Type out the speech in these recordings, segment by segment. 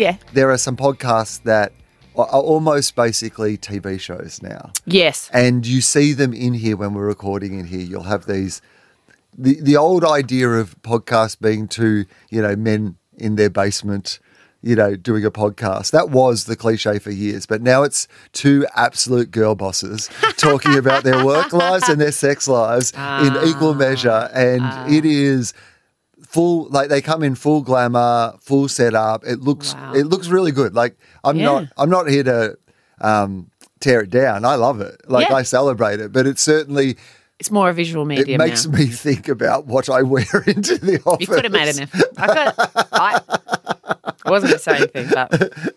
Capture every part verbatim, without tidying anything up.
Yeah. there are some podcasts that are almost basically T V shows now. Yes. And you see them in here when we're recording in here. You'll have these, the, the old idea of podcasts being two, you know, men in their basement, you know, doing a podcast. That was the cliche for years. But now it's two absolute girl bosses talking about their work lives and their sex lives ah, in equal measure. And ah. it is full, like they come in full glamour, full setup. It looks, Wow. it looks really good. Like I'm Yeah. not, I'm not here to um, tear it down. I love it. Like Yeah. I celebrate it, but it's certainly, It's more a visual it medium makes now. me think about what I wear into the office. You could have made an effort. I could. I, I wasn't going to say anything, but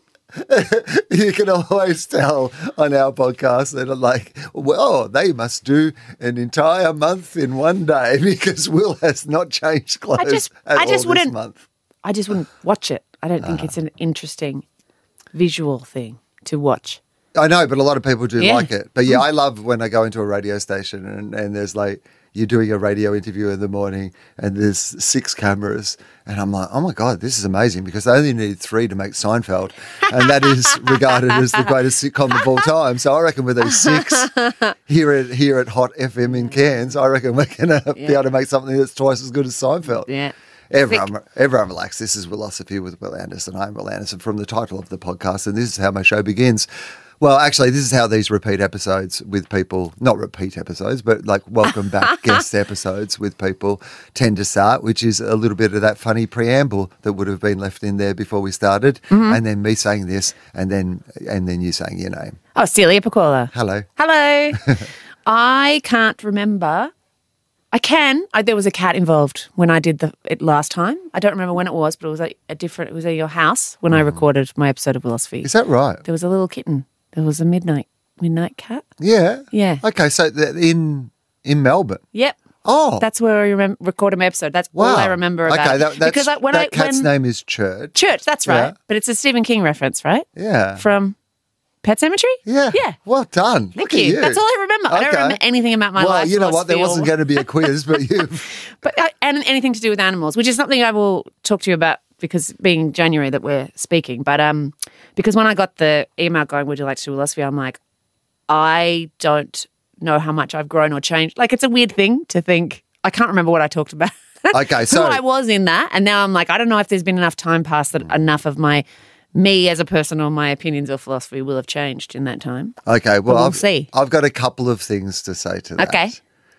You can always tell on our podcast that are like, well, they must do an entire month in one day because Will has not changed clothes I just, at I just all wouldn't. this month. I just wouldn't watch it. I don't think Ah. it's an interesting visual thing to watch. I know, but a lot of people do Yeah. Mm. like it. But yeah, I love when I go into a radio station and, and there's like, you're doing a radio interview in the morning and there's six cameras and I'm like, oh my God, this is amazing because they only need three to make Seinfeld and that is regarded as the greatest sitcom of all time. So I reckon with these six here at here at Hot F M in Cairns, I reckon we're going to be Yeah. able to make something that's twice as good as Seinfeld. Yeah. Everyone, everyone relax. This is Philosophy with Will Anderson. I'm Will Anderson from the title of the podcast, and this is how my show begins. Well, actually, this is how these repeat episodes with people, not repeat episodes, but like welcome back guest episodes with people tend to start, which is a little bit of that funny preamble that would have been left in there before we started, Mm-hmm. and then me saying this, and then and then you saying your name. Oh, Celia Piccola. Hello. Hello. I can't remember. I can. I, there was a cat involved when I did the it last time. I don't remember when it was, but it was a, a different. It was at your house when I recorded my episode of Philosophy. Is that right? There was a little kitten. There was a midnight midnight cat. Yeah. Yeah. Okay, so th- in in Melbourne. Yep. Oh. That's where I remem- recorded my episode. That's all I remember about. Okay, it. that, that's, because I, when that I, cat's when, name is Church. Church. That's right. Yeah. But it's a Stephen King reference, right? Yeah. From Pet Cemetery. Yeah. Yeah. Well done. Thank Look you. At you. That's all I remember. I don't Okay. remember anything about my well, life. you know what? There philosophy wasn't or- going to be a quiz, but you. But uh, and anything to do with animals, which is something I will talk to you about because being January that we're speaking. But um, because when I got the email going, would you like to do philosophy? I'm like, I don't know how much I've grown or changed. Like, it's a weird thing to think. I can't remember what I talked about. Okay, so who I was in that, and now I'm like, I don't know if there's been enough time passed that enough of my me as a person or my opinions or philosophy will have changed in that time. Okay, well, we'll I've, see. I've got a couple of things to say to that. Okay.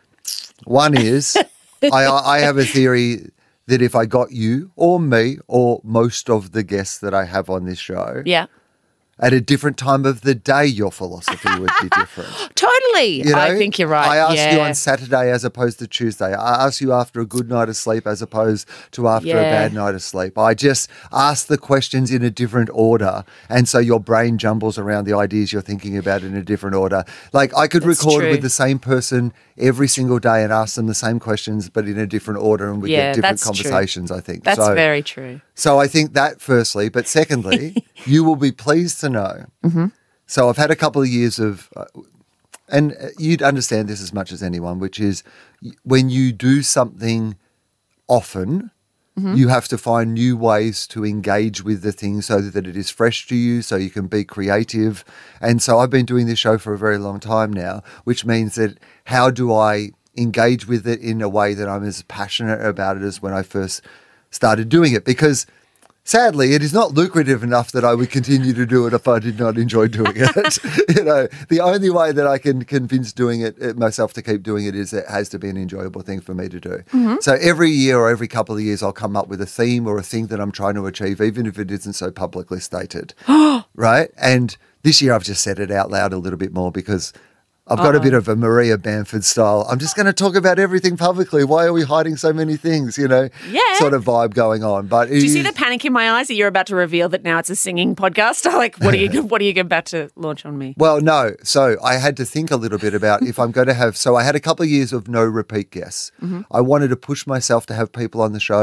One is, I, I have a theory that if I got you or me or most of the guests that I have on this show Yeah. at a different time of the day, your philosophy would be different. Totally. You know, I think you're right. I ask yeah. you on Saturday as opposed to Tuesday. I ask you after a good night of sleep as opposed to after a Yeah. bad night of sleep. I just ask the questions in a different order. And so your brain jumbles around the ideas you're thinking about in a different order. Like I could That's record true. with the same person every single day and ask them the same questions, but in a different order and we Yeah, get different that's true. conversations, I think. That's so, very true. so I think that firstly, but secondly, you will be pleased to know. Mm-hmm. So I've had a couple of years of, uh, and you'd understand this as much as anyone, which is when you do something often, Mm-hmm. you have to find new ways to engage with the thing so that it is fresh to you, so you can be creative. And so I've been doing this show for a very long time now, which means that how do I engage with it in a way that I'm as passionate about it as when I first started doing it? Because sadly, it is not lucrative enough that I would continue to do it if I did not enjoy doing it. You know, the only way that I can convince doing it uh, myself to keep doing it is it has to be an enjoyable thing for me to do. Mm-hmm. So every year or every couple of years, I'll come up with a theme or a thing that I'm trying to achieve, even if it isn't so publicly stated. Right? And this year, I've just said it out loud a little bit more because I've got a bit of a Maria Bamford style. I'm just going to talk about everything publicly. Why are we hiding so many things? You know, Yeah. sort of vibe going on. But Do you see the panic in my eyes that you're about to reveal that now it's a singing podcast? Like, what are you what are you about to launch on me? Well, no. So I had to think a little bit about if I'm going to have. So I had a couple of years of no repeat guests. Mm-hmm. I wanted to push myself to have people on the show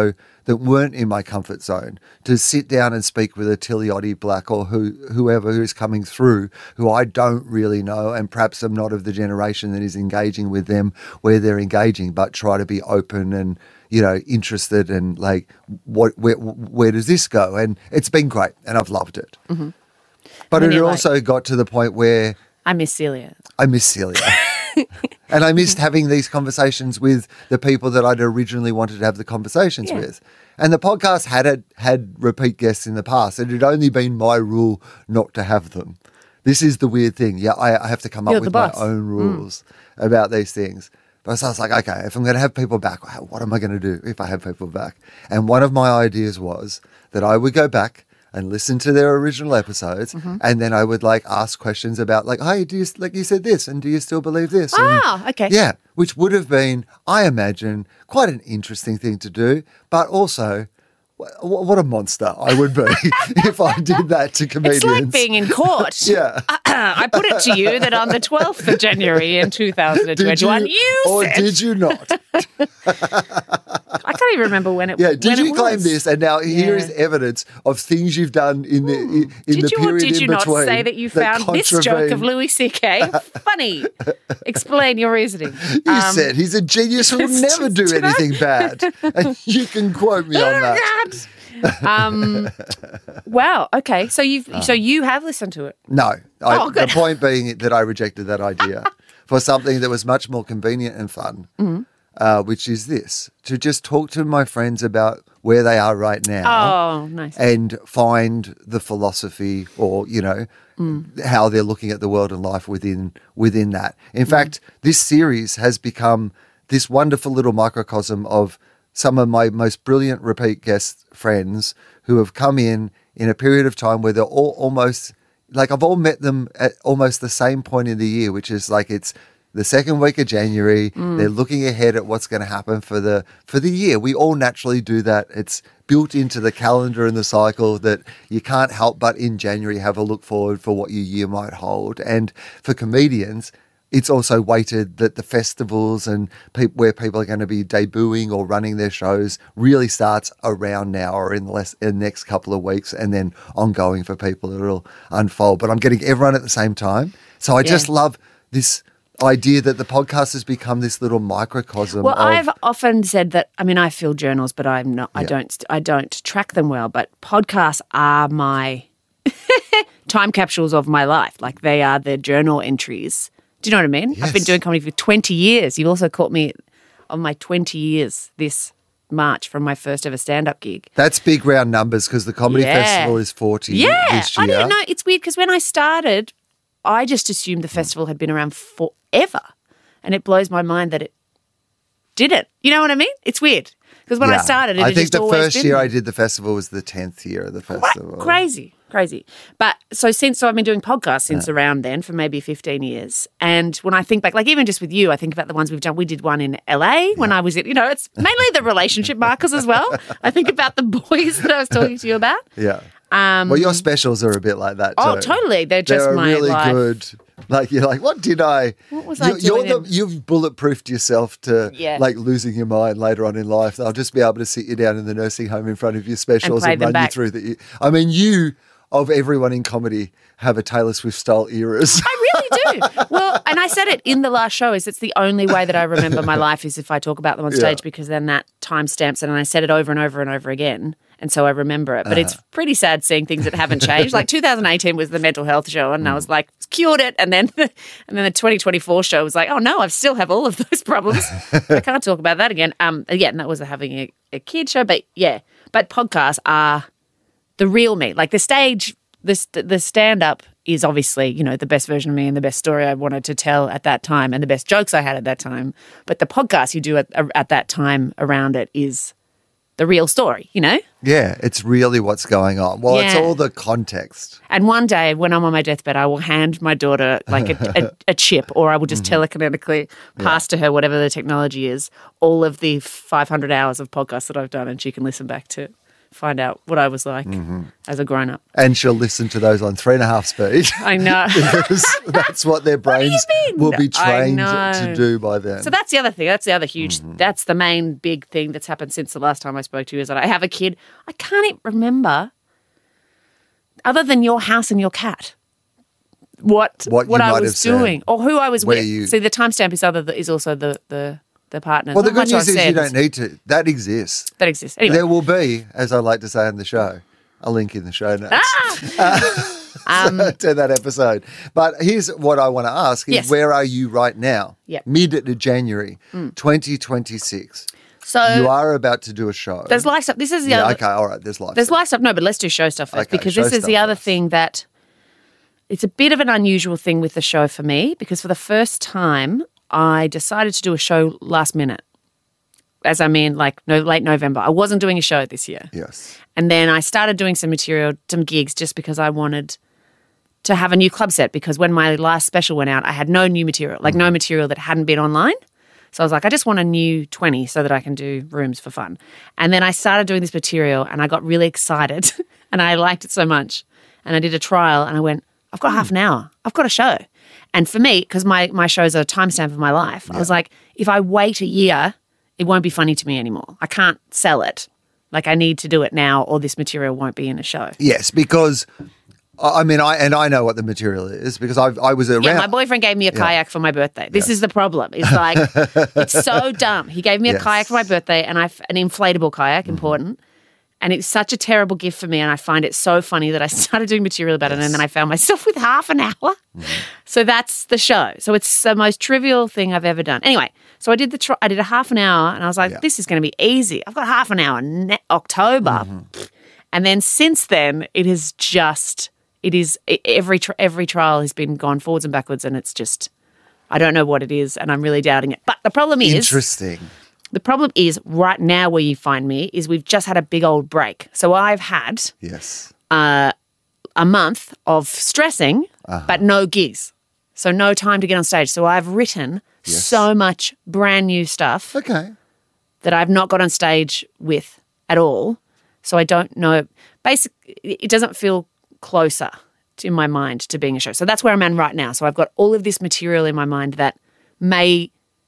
that weren't in my comfort zone, to sit down and speak with a Tiliotti Black or who, whoever who's coming through who I don't really know and perhaps I'm not of the generation that is engaging with them where they're engaging, but try to be open and, you know, interested and like, what, where, where does this go? And it's been great and I've loved it. Mm-hmm. But And it you're also like, got to the point where I miss Celia. I miss Celia. And I missed having these conversations with the people that I'd originally wanted to have the conversations Yeah. with. And the podcast had a, had repeat guests in the past. It had only been my rule not to have them. This is the weird thing. Yeah, I, I have to come You're up the with my boss. own rules mm. about these things. But so I was like, okay, if I'm going to have people back, what am I going to do if I have people back? And one of my ideas was that I would go back and listen to their original episodes, mm-hmm. and then I would like ask questions about like, hey, do you like you said this, and do you still believe this? Ah, and, okay. Yeah, which would have been, I imagine, quite an interesting thing to do, but also, wh- what a monster I would be if I did that to comedians. It's like being in court. Yeah. I put it to you that on the twelfth of January in two thousand twenty-one, you, you, or said... did you not? I can't even remember when it Yeah, when did you it claim was. this? And now here Yeah. is evidence of things you've done in the in, in Did the you or period did you in not between. say that you found this joke contravene- of Louis C K funny? Explain your reasoning. You Um, said he's a genius who will it's never just- do did I? anything bad. And you can quote me on that. um, wow. Okay. So you've so you have listened to it. No. I, Oh, the good. point being that I rejected that idea for something that was much more convenient and fun, Mm-hmm. uh, which is this, to just talk to my friends about where they are right now. Oh, nice. And find the philosophy or, you know, mm. how they're looking at the world and life within within that. In mm. fact, this series has become this wonderful little microcosm of some of my most brilliant repeat guest friends who have come in in a period of time where they're all almost, like I've all met them at almost the same point in the year, which is like it's the second week of January. Mm. They're looking ahead at what's going to happen for the for the year. We all naturally do that. It's built into the calendar and the cycle that you can't help but in January have a look forward for what your year might hold. And for comedians, it's also weighted that the festivals and pe- where people are going to be debuting or running their shows really starts around now or in the, less, in the next couple of weeks, and then ongoing for people. It'll unfold. But I'm getting everyone at the same time. So I Yeah. just love this idea that the podcast has become this little microcosm. Well, of, I've often said that. I mean, I fill journals, but I'm not. I Yeah. don't. I don't track them well. But podcasts are my time capsules of my life. Like they are the journal entries. Do you know what I mean? I've been Yes. doing comedy for twenty years. You also caught me on my twenty years this March from my first ever stand-up gig. That's big round numbers because the Comedy Yeah. Festival is forty Yeah, this year. I didn't know. It's weird because when I started, I just assumed the festival had been around forever, and it blows my mind that it didn't. You know what I mean? It's weird because when I Yeah. started, it I had think just the always first been year there. I did the festival was the tenth year of the Cra- festival. Crazy, crazy. But so since so I've been doing podcasts since around then for maybe fifteen years. And when I think back, like even just with you, I think about the ones we've done. We did one in L A when I was in, you know, it's mainly the relationship markers as well. I think about the boys that I was talking to you about. Yeah. Um, Well, your specials are a bit like that too. oh, totally. They're just They're my really life. good. Like you're like, what did I? What was I you're, you're doing the, in- You've bulletproofed yourself to Yeah. like losing your mind later on in life. I'll just be able to sit you down in the nursing home in front of your specials play and, them run back. you through the. I mean, you of everyone in comedy have a Taylor Swift style eras. I really do. Well, and I said it in the last show is it's the only way that I remember my life is if I talk about them on stage Yeah. because then that time stamps it and I said it over and over and over again. And so I remember it. But it's Uh-huh. pretty sad seeing things that haven't changed. Like two thousand eighteen was the mental health show and I was like, cured it. And then and then the twenty twenty-four show was like, oh no, I still have all of those problems. I can't talk about that again. Um, yeah, and that was having a, a kid show. But yeah, but podcasts are the real me. Like the stage, the, st- the stand-up is obviously, you know, the best version of me and the best story I wanted to tell at that time and the best jokes I had at that time. But the podcast you do at, at that time around it is the real story, you know? Yeah, it's really what's going on. Well, it's Yeah. all the context. And one day when I'm on my deathbed, I will hand my daughter like a, a, a chip or I will just telekinetically pass to her, whatever the technology is, all of the five hundred hours of podcasts that I've done and she can listen back to find out what I was like Mm-hmm. as a grown up. And she'll listen to those on three and a half speed. I know. Because that's what their brains mean? will be I trained know. to do by then. So that's the other thing. That's the other huge, Mm-hmm. that's the main big thing that's happened since the last time I spoke to you is that I have a kid. I can't even remember, other than your house and your cat, what What what, you I might was have said. doing or who I was Where with. you- See, the timestamp is other is also the the the partner. well, the Not good much news I is you said. don't need to. That exists. That exists. Anyway, There will be, as I like to say on the show, a link in the show notes um, to that episode. But here's what I want to ask is Yes. where are you right now? Yep. Mid to January twenty twenty-six. so You are about to do a show. there's life stuff. This is the yeah, other. okay, all right, there's life. There's life stuff. No, but let's do show stuff first Okay, because show this is the stuff other first. thing that it's a bit of an unusual thing with the show for me because for the first time I decided to do a show last minute. As I mean, like no late November. I wasn't doing a show this year. Yes. And then I started doing some material, some gigs, just because I wanted to have a new club set. Because when my last special went out, I had no new material, like no material that hadn't been online. So I was like, I just want a new twenty so that I can do rooms for fun. And then I started doing this material and I got really excited and I liked it so much. And I did a trial and I went, I've got half an hour. I've got a show. And for me, because my, my shows are a timestamp of my life, I was like, if I wait a year, it won't be funny to me anymore. I can't sell it. Like I need to do it now or this material won't be in a show. Yes, because I I mean, I and I know what the material is because I I was around. Yeah, my boyfriend gave me a kayak for my birthday. This is the problem. It's like, it's so dumb. He gave me a Yes. kayak for my birthday and I an inflatable kayak, important. And it's such a terrible gift for me. And I find it so funny that I started doing material about it and then I found myself with half an hour. So that's the show. So it's the most trivial thing I've ever done. Anyway, so I did the tr- I did a half an hour and I was like, Yeah. this is going to be easy. I've got half an hour, ne- October. And then since then, it is just, it is, e- every tr- every trial has been gone forwards and backwards and it's just, I don't know what it is and I'm really doubting it. But the problem is, Interesting. the problem is right now where you find me is we've just had a big old break. So I've had Yes. a month of stressing, Uh-huh. but no gigs. So no time to get on stage. So I've written Yes. so much brand new stuff Okay. that I've not got on stage with at all. So I don't know. Basically, it doesn't feel closer to, in my mind to being a show. So that's where I'm at right now. So I've got all of this material in my mind that may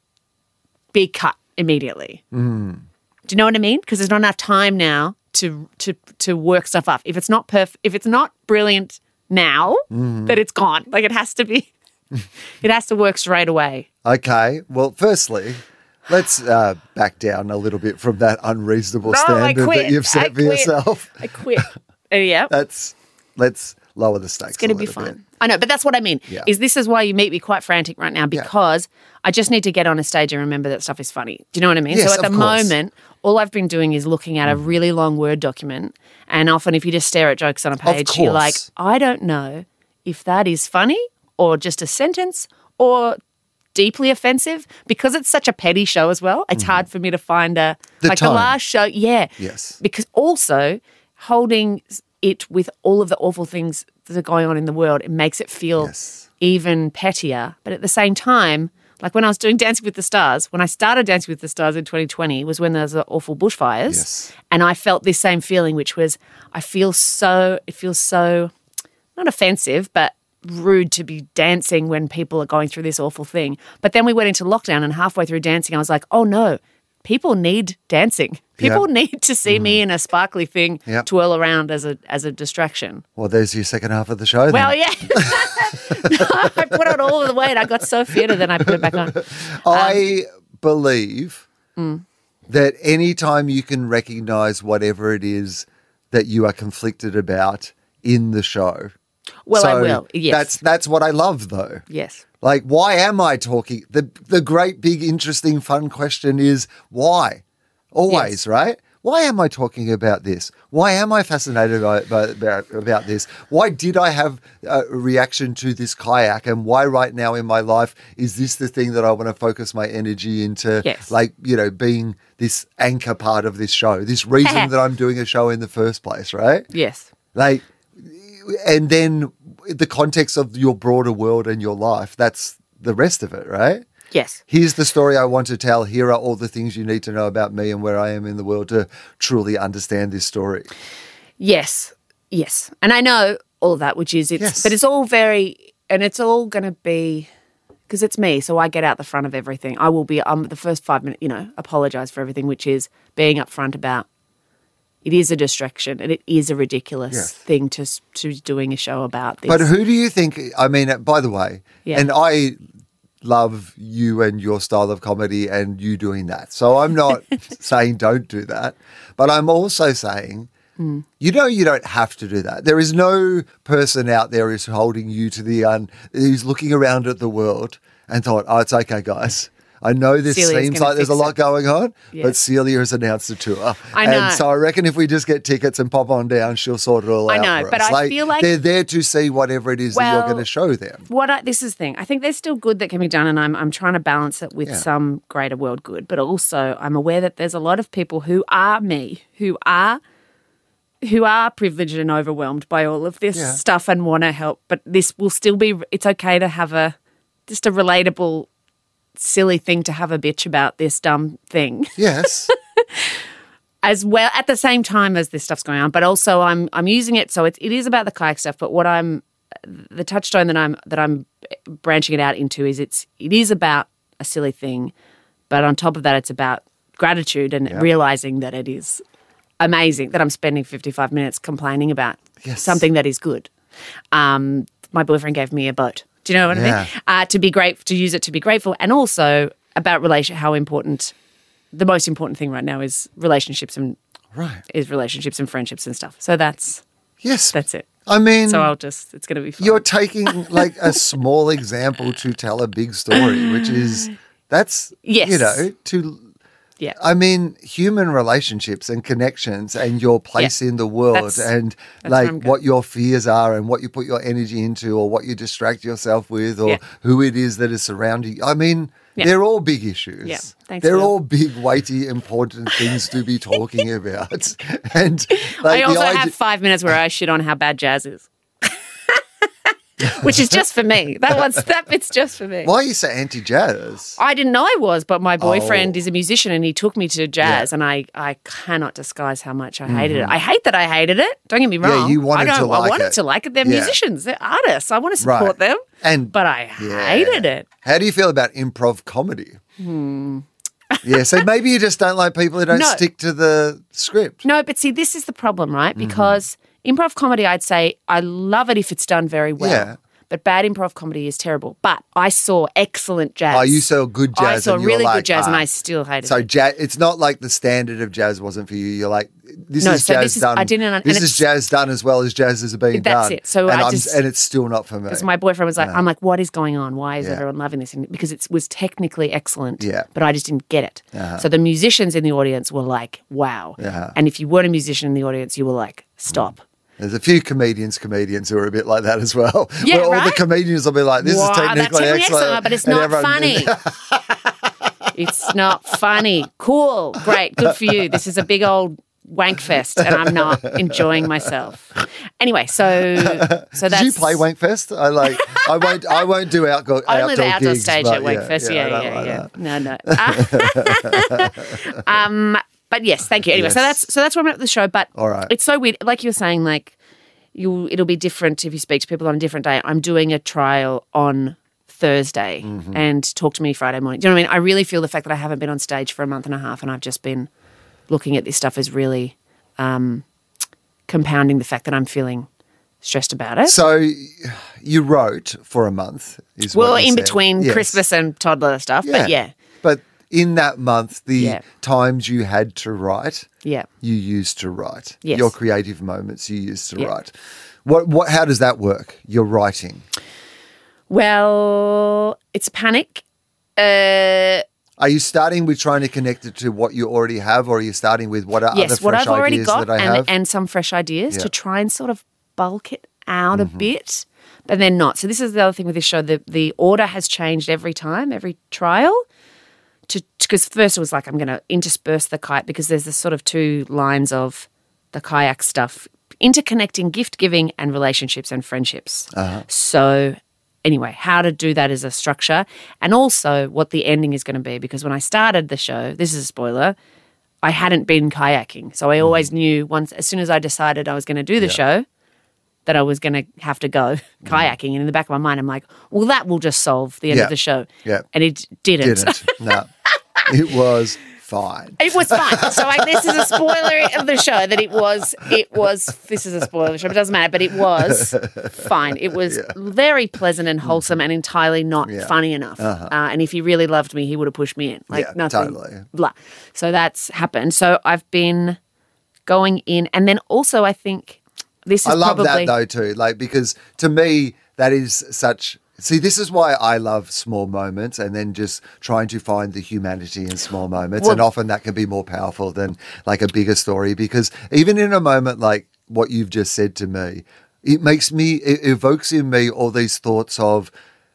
be cut immediately. Mm. Do you know what I mean? Because there's not enough time now to to to work stuff up. If it's not perf- if it's not brilliant now, Mm-hmm. then it's gone. Like it has to be. It has to work straight away. Okay. Well, firstly, let's uh, back down a little bit from that unreasonable No, I standard quit. that you've set I for quit. yourself. I quit. Uh, yeah. That's let's lower the stakes. It's going to be fun. I know, but that's what I mean. Yeah. Is this is why you meet me quite frantic right now because I just need to get on a stage and remember that stuff is funny. Do you know what I mean? Yes, so at of the course. moment, all I've been doing is looking at a really long Word document, and often if you just stare at jokes on a page, you're like, course. I don't know if that is funny or just a sentence or deeply offensive because it's such a petty show as well. It's hard for me to find a Mm-hmm. The like tone. the last show. Yeah. Yes. Because also holding it with all of the awful things that are going on in the world, it makes it feel Yes. even pettier. But at the same time, like when I was doing Dancing with the Stars, when I started Dancing with the Stars in twenty twenty was when there was the awful bushfires. Yes. And I felt this same feeling, which was I feel so, it feels so, not offensive, but rude to be dancing when people are going through this awful thing. But then we went into lockdown and halfway through dancing, I was like, oh no, people need dancing. People Yeah. need to see me in a sparkly thing Yep. twirl around as a as a distraction. Well, there's your second half of the show. Then. Well, yeah. No, I put on all of the weight. I got so fit and then I put it back on. I believe Mm. that anytime you can recognize whatever it is that you are conflicted about in the show. Well, I So will. Yes. That's that's what I love though. yes. Like, why am I talking? The the great, big, interesting, fun question is why? Always, Yes. right? Why am I talking about this? Why am I fascinated by, by, about, about this? Why did I have a reaction to this kayak? And why right now in my life is this the thing that I want to focus my energy into? Yes. Like, you know, being this anchor part of this show, this reason that I'm doing a show in the first place, right? Yes. Like, and then the context of your broader world and your life, that's the rest of it, right? Yes. Here's the story I want to tell. Here are all the things you need to know about me and where I am in the world to truly understand this story. Yes. Yes. And I know all of that, which is it's Yes. but it's all very and it's all going to be because it's me, so I get out the front of everything. I will be um the first five minutes, you know, apologize for everything, which is being upfront about it is a distraction and it is a ridiculous Yes. thing to to doing a show about this. But who do you think, I mean, by the way, Yeah. and I love you and your style of comedy and you doing that. So I'm not saying don't do that, but I'm also saying, Mm. you know, you don't have to do that. There is no person out there who's holding you to the un, who's looking around at the world and thought, oh, it's okay, guys. I know this Celia's seems gonna like there's a fix lot it. going on, Yeah. but Celia has announced a tour. I know. And so I reckon if we just get tickets and pop on down, she'll sort it all I out know, for but us. I feel like- they're there to see whatever it is that you're Well, going to show them. What I, this is the thing. I think there's still good that can be done, and I'm I'm trying to balance it with Yeah. some greater world good. But also, I'm aware that there's a lot of people who are me, who are who are privileged and overwhelmed by all of this Yeah. stuff and want to help. But this will still be. It's okay to have a just a relatable, silly thing to have a bitch about this dumb thing. Yes. As well at the same time as this stuff's going on, but also I'm I'm using it so it, it is about the kayak stuff. But what I'm the touchstone that I'm that I'm branching it out into is it's it is about a silly thing, but on top of that, it's about gratitude and Yeah. realizing that it is amazing that I'm spending fifty-five minutes complaining about Yes. something that is good. Um, my boyfriend gave me a boat. Do you know what I Yeah. mean? Uh, to be great, to use it to be grateful, and also about relation how important. The most important thing right now is relationships and Right. is relationships and friendships and stuff. So that's Yes. that's it. I mean, So I'll just it's going to be fun. you're taking like a small example to tell a big story, which is that's, Yes. you know, to, yeah. I mean, human relationships and connections and your place Yeah. in the world That's- and that's where I'm like going. what your fears are and what you put your energy into or what you distract yourself with or Yeah. who it is that is surrounding you. I mean, Yeah. they're all big issues. Yeah. Thanks, They're Will. all big, weighty, important things to be talking about. And like, I also the idea- have five minutes where I shit on how bad jazz is. Which is just for me. That one's that bit's just for me. Why are you so anti-jazz? I didn't know I was, but my boyfriend Oh. is a musician and he took me to jazz, Yeah. and I, I cannot disguise how much I hated it. I hate that I hated it. Don't get me Yeah, wrong. you wanted I to don't, I like wanted it. to like it. They're Yeah. musicians. They're artists. I want to support Right. them. And But I Yeah. hated it. How do you feel about improv comedy? Hmm. Yeah, so maybe you just don't like people who don't No. stick to the script. No, but see, this is the problem, Mm-hmm. right? Because improv comedy, I'd say I love it if it's done very well. Yeah. But bad improv comedy is terrible. But I saw excellent jazz. Oh, you saw good jazz. I saw and you were really like, good jazz, and ah. I still hated So it. jazz, it's not like the standard of jazz wasn't for you. You're like, this No, is so jazz this is- done. I didn't un- This and is it's- jazz done as well as jazz is being That's done. it. So and I I'm- just- and it's still not for me. Because my boyfriend was like, I'm like, what is going on? Why is Yeah. everyone loving this? And because it was technically excellent, Yeah. but I just didn't get it. Uh-huh. So the musicians in the audience were like, wow. Uh-huh. And if you weren't a musician in the audience, you were like, stop. There's a few comedians, comedians who are a bit like that as well. Yeah, where all the right? comedians will be like, "This Wow, is that's technically technically excellent," but it's and not everyone- funny. It's not funny. Cool. Great. Good for you. This is a big old wank fest and I'm not enjoying myself. Anyway, so so that's Did you play Wankfest? I like. I won't. I won't do outdoor. only outdoor the outdoor gigs, stage but at Wankfest. I Yeah, don't yeah, like yeah. that. No, no. um, but yes, thank you. Anyway, so Yes. that's so that's where I'm at with the show. But All right. it's so weird. Like you were saying, like you, it'll be different if you speak to people on a different day. I'm doing a trial on Thursday Mm-hmm. and talk to me Friday morning. Do you know what I mean? I really feel the fact that I haven't been on stage for a month and a half and I've just been looking at this stuff is really um, compounding the fact that I'm feeling stressed about it. So you wrote for a month, is well, what you in said. between Yes. Christmas and toddler stuff, but yeah, But in that month, the Yeah. times you had to write, yeah. you used to write. Yes. Your creative moments you used to Yeah. write. What? What? How does that work? Your writing. Well, it's a panic. Uh, Are you starting with trying to connect it to what you already have, or are you starting with what are yes, other what fresh I've already ideas got that I and, have? and some fresh ideas Yeah. to try and sort of bulk it out Mm-hmm. a bit, but then not. So this is the other thing with this show. The, the order has changed every time, every trial. To Because first it was like, I'm going to intersperse the kite because there's this sort of two lines of the kayak stuff, interconnecting gift giving and relationships and friendships. Uh-huh. So anyway, how to do that as a structure and also what the ending is going to be. Because when I started the show, this is a spoiler, I hadn't been kayaking. So I always knew once, as soon as I decided I was going to do the Yeah. show, that I was going to have to go kayaking. And in the back of my mind, I'm like, well, that will just solve the end Yeah. of the show. Yeah. And it didn't. Didn't. No. It was fine. It was fine. So like, this is a spoiler of the show that it was, it was, this is a spoiler of the show, but it doesn't matter, but it was fine. It was very pleasant and wholesome and entirely not Yeah. funny enough. Uh, and if he really loved me, he would have pushed me in. Like Yeah, nothing. totally. Blah. So that's happened. So I've been going in. And then also I think this is I love probably. that though too, like because to me that is such. See, this is why I love small moments, and then just trying to find the humanity in small moments, Well- and often that can be more powerful than like a bigger story. Because even in a moment like what you've just said to me, it makes me it evokes in me all these thoughts of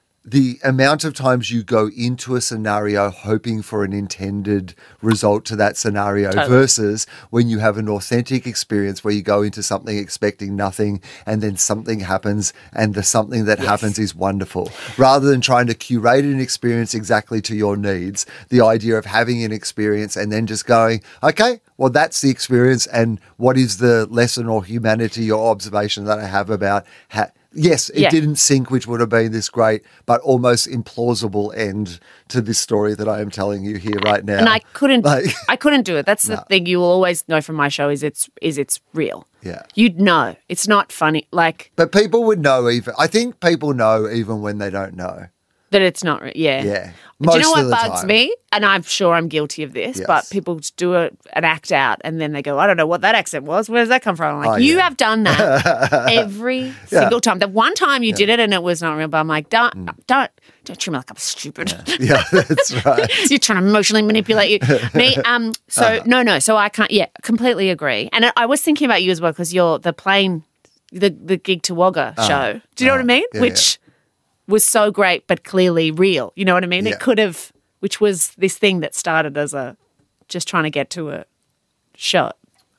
the amount of times you go into a scenario hoping for an intended result to that scenario Totally. versus when you have an authentic experience where you go into something expecting nothing and then something happens and the something that happens is wonderful. Rather than trying to curate an experience exactly to your needs, the idea of having an experience and then just going, okay, well, that's the experience and what is the lesson or humanity or observation that I have about ha- Yes, it Yeah. didn't sink, which would have been this great, but almost implausible end to this story that I am telling you here right now. And I couldn't, Like- I couldn't do it. That's the No. thing you will always know from my show is it's, is it's real. Yeah. You'd know. It's not funny. Like But people would know even. I think people know even when they don't know. that it's not. Re- yeah. Yeah. Do you know Most what of the bugs time. me? And I'm sure I'm guilty of this, Yes. but people do a, an act out and then they go, I don't know what that accent was. Where does that come from? I'm like, Oh, you yeah. have done that every single time. The one time you did it and it was not real, but I'm like, don't, Mm. don't, don't treat me like I'm stupid. Yeah, that's right. You're trying to emotionally manipulate you. Me, um, so Uh-huh. no, no. So I can't, yeah, completely agree. And I, I was thinking about you as well because you're the plane, the, the Gig to Wagga show. Do you know what I mean? Uh-huh. Yeah, Which was so great, but clearly real. You know what I mean? Yeah. It could have, which was this thing that started as a just trying to get to a show.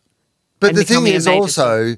But and the thing becoming a is major also,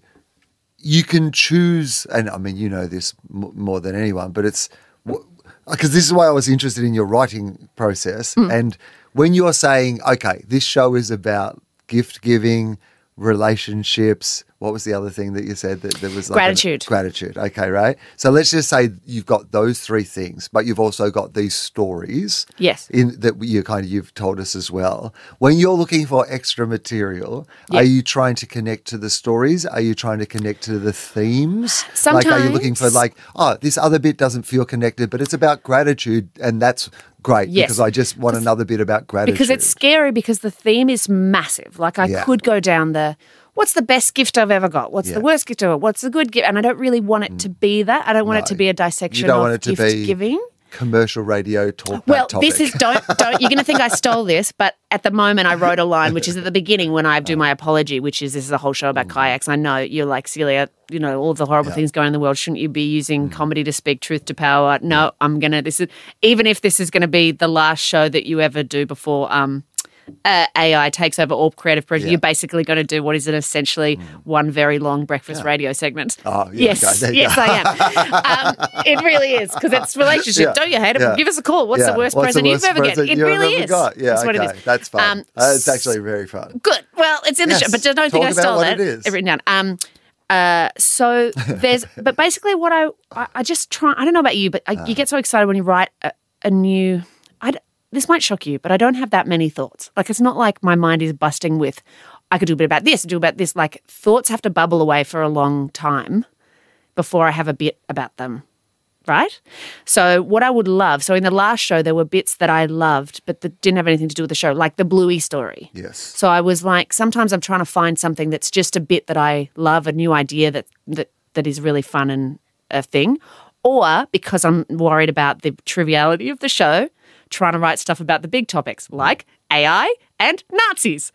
you can choose, and I mean, you know this m- more than anyone, but it's because this is why I was interested in your writing process. Hmm. And when you're saying, okay, this show is about gift giving, relationships, what was the other thing that you said that there was like a- Gratitude. gratitude. Okay, right. So let's just say you've got those three things, but you've also got these stories. Yes. In that you kind of you've told us as well. When you're looking for extra material, Yeah. are you trying to connect to the stories? Are you trying to connect to the themes? Like, are you looking for Sometimes- like, oh, this other bit doesn't feel connected, but it's about gratitude, and that's great Yes. because I just want another bit about gratitude. Because it's scary because the theme is massive. Like I Yeah. could go down the what's the best gift I've ever got? What's Yeah. the worst gift ever? What's the good gift? And I don't really want it to be that. I don't want it No. to be a You dissection don't of want it to gift be giving. commercial radio talk. Well, topic. this is don't don't. You're going to think I stole this, but at the moment I wrote a line, which is at the beginning when I do my apology, which is this is a whole show about kayaks. I know you're like Celia, you know all of the horrible Yeah. things going on in the world. Shouldn't you be using comedy to speak truth to power? No, I'm gonna. This is even if this is going to be the last show that you ever do before. Um, uh, A I takes over all creative projects. Yeah. You're basically going to do what is it essentially one very long breakfast radio segment. Oh, yeah, yes, okay, there you yes, go. I am. um, it really is because it's relationship. Yeah, Don't you hate it? yeah. Give us a call. What's Yeah. the worst What's the present worst you've ever present get? It you've really ever is. got? Yeah, That's okay. what it is. That's fun. Um, Uh, it's actually very fun. Good. Well, it's in the Yes. show, but I don't think Talk I about stole what that. it is. I've written down. Um, uh, so there's, but basically, what I, I, I just try. I don't know about you, but I, Ah. you get so excited when you write a, a new. I this might shock you, but I don't have that many thoughts. Like it's not like my mind is busting with. I could do a bit about this, do about this. Like thoughts have to bubble away for a long time before I have a bit about them. Right? So what I would love, so in the last show, there were bits that I loved, but that didn't have anything to do with the show, like the Bluey story. Yes. So I was like, sometimes I'm trying to find something that's just a bit that I love, a new idea that that, that is really fun and a thing. Or because I'm worried about the triviality of the show, trying to write stuff about the big topics like A I and Nazis.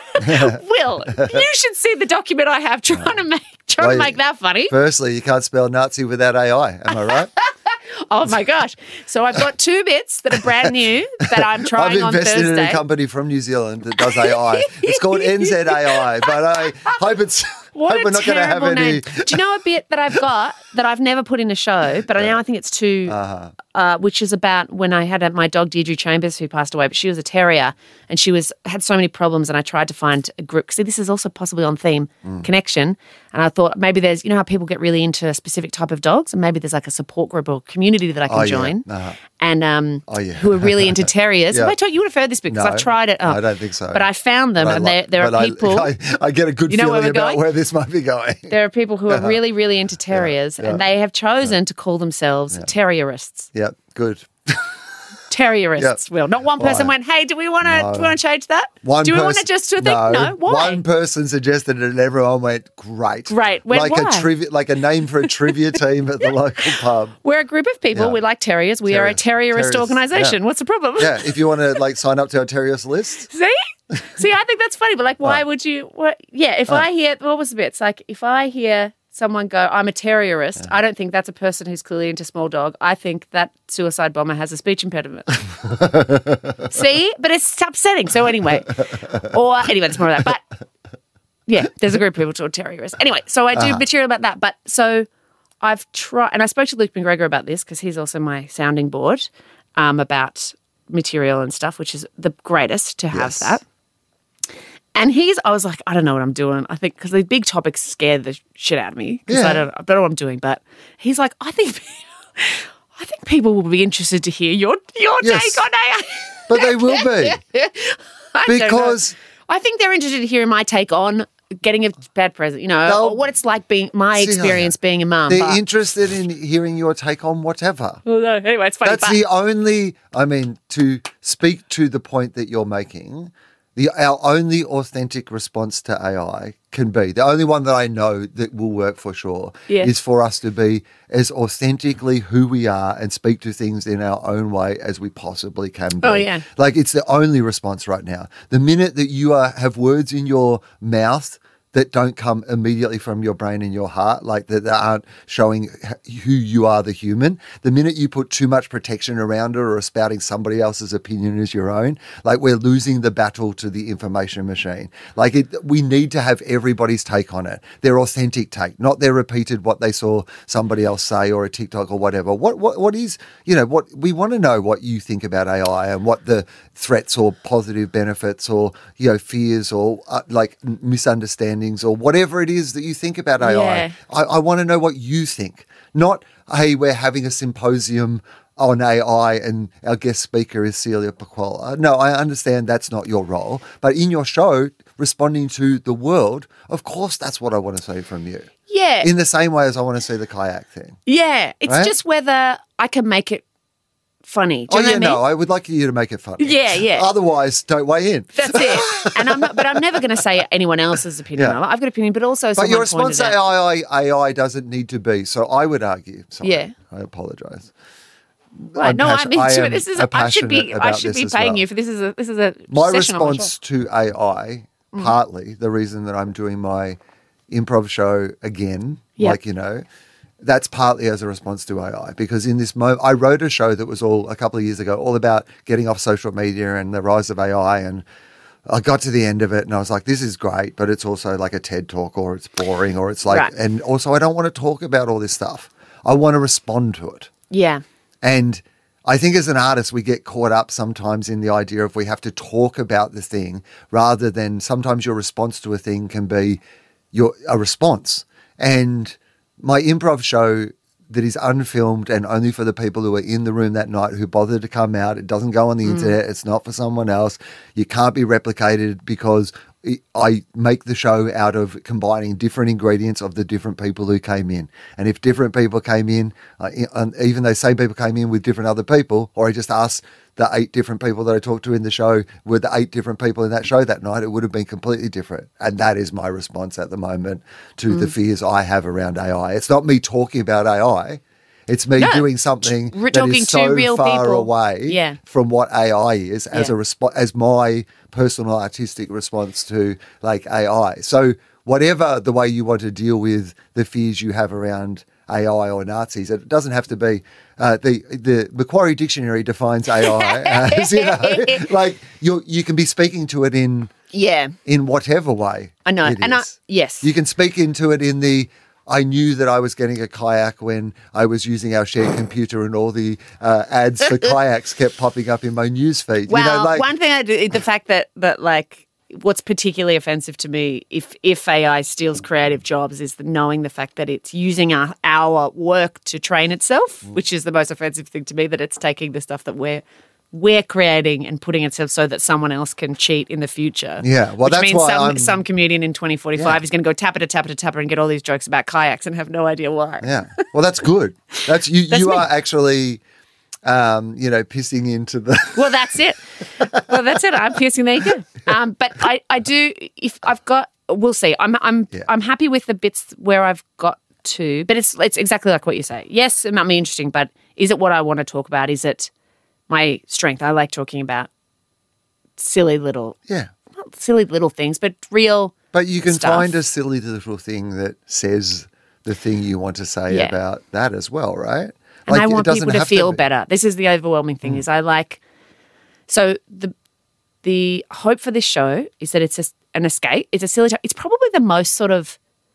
Will, you should see the document I have trying to make trying Well, to make that funny. Firstly, you can't spell Nazi without A I. Am I right? Oh my gosh. So I've got two bits that are brand new that I'm trying I've on invested Thursday. in a company from New Zealand that does A I. It's called N Z A I, but I hope it's What hope a we're not going to have terrible any. name. Do you know a bit that I've got that I've never put in a show, but now I think it's two, Uh-huh. uh, which is about when I had a, my dog Deirdre Chambers, who passed away, but she was a terrier and she was had so many problems, and I tried to find a group. See, this is also possibly on theme, Mm. connection, and I thought maybe there's, you know how people get really into a specific type of dogs, and maybe there's like a support group or community that I can Oh, yeah. join, Uh-huh. and um, Oh, yeah. who are really into terriers. Yeah. Have I told you, you would have heard this because No, I've tried it. Oh. I don't think so. But I found them, But I and like- there, there are but I- people. I, I get a good You know where feeling we're about going? where this might be going. There are people who are really, really into terriers, yeah. and they have chosen to call themselves terrierists. Yeah, good. Terrierists, Will. Not one person Why? went, hey, do we want to No, do we want to change that? One do we want to person- just do a thing? No, No, why? One person suggested it, and everyone went, "Great, Great. Went, like why? a trivia, like a name for a trivia team at the local pub." We're a group of people. Yeah. We like terriers. We are a Terrier- terrierist terriers, organisation. yeah. What's the problem? Yeah, if you want to like sign up to our terriers list, See? See, I think that's funny, but like, why Oh. would you? What? Yeah, if I hear, what was the bit? It's like, if I hear someone go, I'm a terrierist, I don't think that's a person who's clearly into small dog. I think that suicide bomber has a speech impediment. See? But it's upsetting. So anyway, or anyway, it's more of that. But yeah, there's a group of people called terrorists. Anyway, so I do Uh-huh. material about that. But so I've tried, and I spoke to Luke McGregor about this because he's also my sounding board um, about material and stuff, which is the greatest to have Yes. that. And he's, I was like, I don't know what I'm doing. I think because the big topics scare the shit out of me because Yeah. I don't, I don't know what I'm doing. But he's like, I think, I think people will be interested to hear your your Yes. take on A I. but they will be I don't know. because I think they're interested to hear my take on getting a bad present, you know, They'll- or what it's like being my See, experience being a mum. they're but- interested in hearing your take on whatever. Well, no, anyway, it's funny. That's but- the only, I mean, to speak to the point that you're making, the our only authentic response to A I can be, the only one that I know that will work for sure, Yeah. is for us to be as authentically who we are and speak to things in our own way as we possibly can be. Oh, yeah. Like it's the only response right now. The minute that you are, have words in your mouth that don't come immediately from your brain and your heart, like that, that aren't showing h- who you are, the human. The minute you put too much protection around it or are spouting somebody else's opinion as your own, like we're losing the battle to the information machine. Like it, we need to have everybody's take on it, their authentic take, not their repeated what they saw somebody else say or a TikTok or whatever. What what what is, you know, what we want to know what you think about A I and what the threats or positive benefits or, you know, fears or uh, like misunderstandings or whatever it is that you think about A I. Yeah. I, I want to know what you think, not, hey, we're having a symposium on A I and our guest speaker is Celia Pacquola. No, I understand that's not your role, but in your show, responding to the world, of course, that's what I want to see from you. yeah. In the same way as I want to see the kayak thing. yeah. It's Right? just whether I can make it funny. Do Oh, you know yeah, what I mean? no, I would like you to make it funny. Yeah, yeah. Otherwise, don't weigh in. That's it. And I'm not, but I'm never going to say anyone else's opinion. Yeah. I've got an opinion, but also But someone your response to pointed out- A I, A I doesn't need to be. So I would argue. Sorry, Yeah. I apologise. Right, I'm no, passion- I'm I into am it. This is a a, I should be passionate I about should this be as paying well. you for this is a this is a My session on my response to A I, Mm. partly the reason that I'm doing my improv show again, Yeah. like, you know, that's partly as a response to A I because in this moment, I wrote a show that was all a couple of years ago, all about getting off social media and the rise of A I. And I got to the end of it and I was like, this is great, but it's also like a TED talk or it's boring or it's like, Right. and also I don't want to talk about all this stuff. I want to respond to it. Yeah. And I think as an artist, we get caught up sometimes in the idea of we have to talk about the thing rather than sometimes your response to a thing can be your a response. And my improv show that is unfilmed and only for the people who are in the room that night who bothered to come out. It doesn't go on the internet. It's not for someone else. You can't be replicated because it, I make the show out of combining different ingredients of the different people who came in. And if different people came in, uh, and even though same people came in with different other people, or I just asked the eight different people that I talked to in the show were the eight different people in that show that night, it would have been completely different. And that is my response at the moment to the fears I have around A I. It's not me talking about A I. It's me No, doing something we're that talking is to so real far people. away Yeah. from what A I is as Yeah. a respo- as my personal artistic response to like A I. So whatever the way you want to deal with the fears you have around A I or Nazis, it doesn't have to be. Uh, the the Macquarie Dictionary defines A I as, you know, like you you can be speaking to it in Yeah. in whatever way. I know. it And I, is. yes. You can speak into it in the, I knew that I was getting a kayak when I was using our shared computer and all the uh, ads for kayaks kept popping up in my newsfeed. Well, you know, like, one thing I do, the fact that, that like, what's particularly offensive to me if, if A I steals creative jobs is the, knowing the fact that it's using our, our work to train itself, which is the most offensive thing to me, that it's taking the stuff that we're we're creating and putting itself so that someone else can cheat in the future. Yeah, well, which that's means why some, I'm- some comedian in twenty forty-five Yeah. is going to go tapper to tapper to tapper and get all these jokes about kayaks and have no idea why. yeah. Well, that's good. That's you. That's you me. are actually, um, you know, pissing into the. Well, that's it. Well, that's it. I'm piercing the ego. Um, but I, I do. If I've got, we'll see. I'm, I'm, Yeah. I'm happy with the bits where I've got to. But it's, it's exactly like what you say. Yes, it might be interesting, but is it what I want to talk about? Is it my strength? I like talking about silly little, Yeah. not silly little things, but real. But you can stuff. find a silly little thing that says the thing you want to say Yeah. about that as well, right? And Like, I it want doesn't people to have feel be- better. This is the overwhelming thing. Is I like. So the the hope for this show is that it's a, an escape. It's a silly. It's probably the most sort of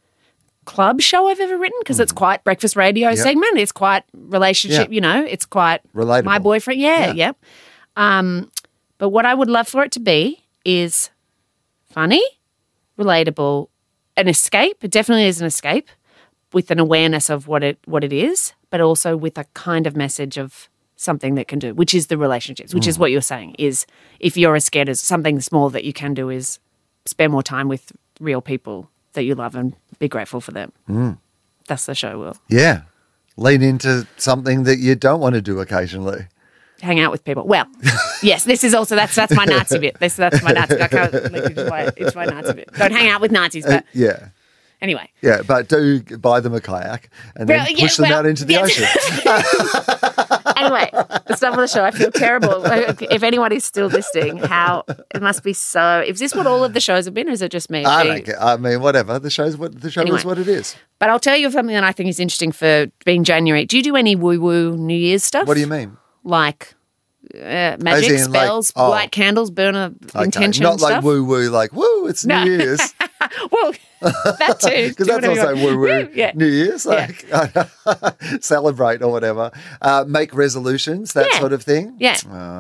club show I've ever written because it's quite breakfast radio Yep. segment. It's quite relationship. Yeah. You know, it's quite Relatable. my boyfriend. Yeah, Yeah. yeah. Um, but what I would love for it to be is funny, relatable, an escape. It definitely is an escape with an awareness of what it what it is, but also with a kind of message of something that can do, which is the relationships, which is what you're saying, is if you're as scared as something small that you can do is spend more time with real people that you love and be grateful for them. Mm. That's the show, Will. Yeah. Lean into something that you don't want to do occasionally. Hang out with people. Well, yes, this is also, that's that's my Nazi bit. This, that's my Nazi bit. I can't, like, it's, my, it's my Nazi bit. Don't hang out with Nazis, but Yeah. anyway. Yeah, but do buy them a kayak and then Well, yeah, push them well, out into the yes. ocean. Anyway, the stuff of the show. I feel terrible. If anyone is still listening, how it must be so. Is this what all of the shows have been, or is it just me? I being- don't care. I mean, whatever. The show's what the show Anyway. is what it is. But I'll tell you something that I think is interesting for being January. Do you do any woo woo New Year's stuff? What do you mean? Like uh, magic in, like, spells, oh. light candles, burn a Okay, intention not like stuff. woo woo, like woo, it's No. New Year's. Well, that too. Because Do that's whatever you also want. woo woo. Yeah. New Year's, like celebrate or whatever. Uh, make resolutions, that Yeah. sort of thing. Yeah.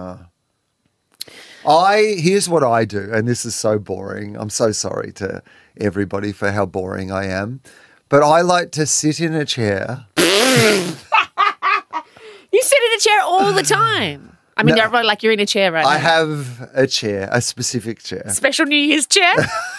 I here's what I do, and this is so boring. I'm so sorry to everybody for how boring I am, but I like to sit in a chair. You sit in a chair all the time. I mean, No. everybody like you're in a chair right I now. have a chair, a specific chair. Special New Year's chair.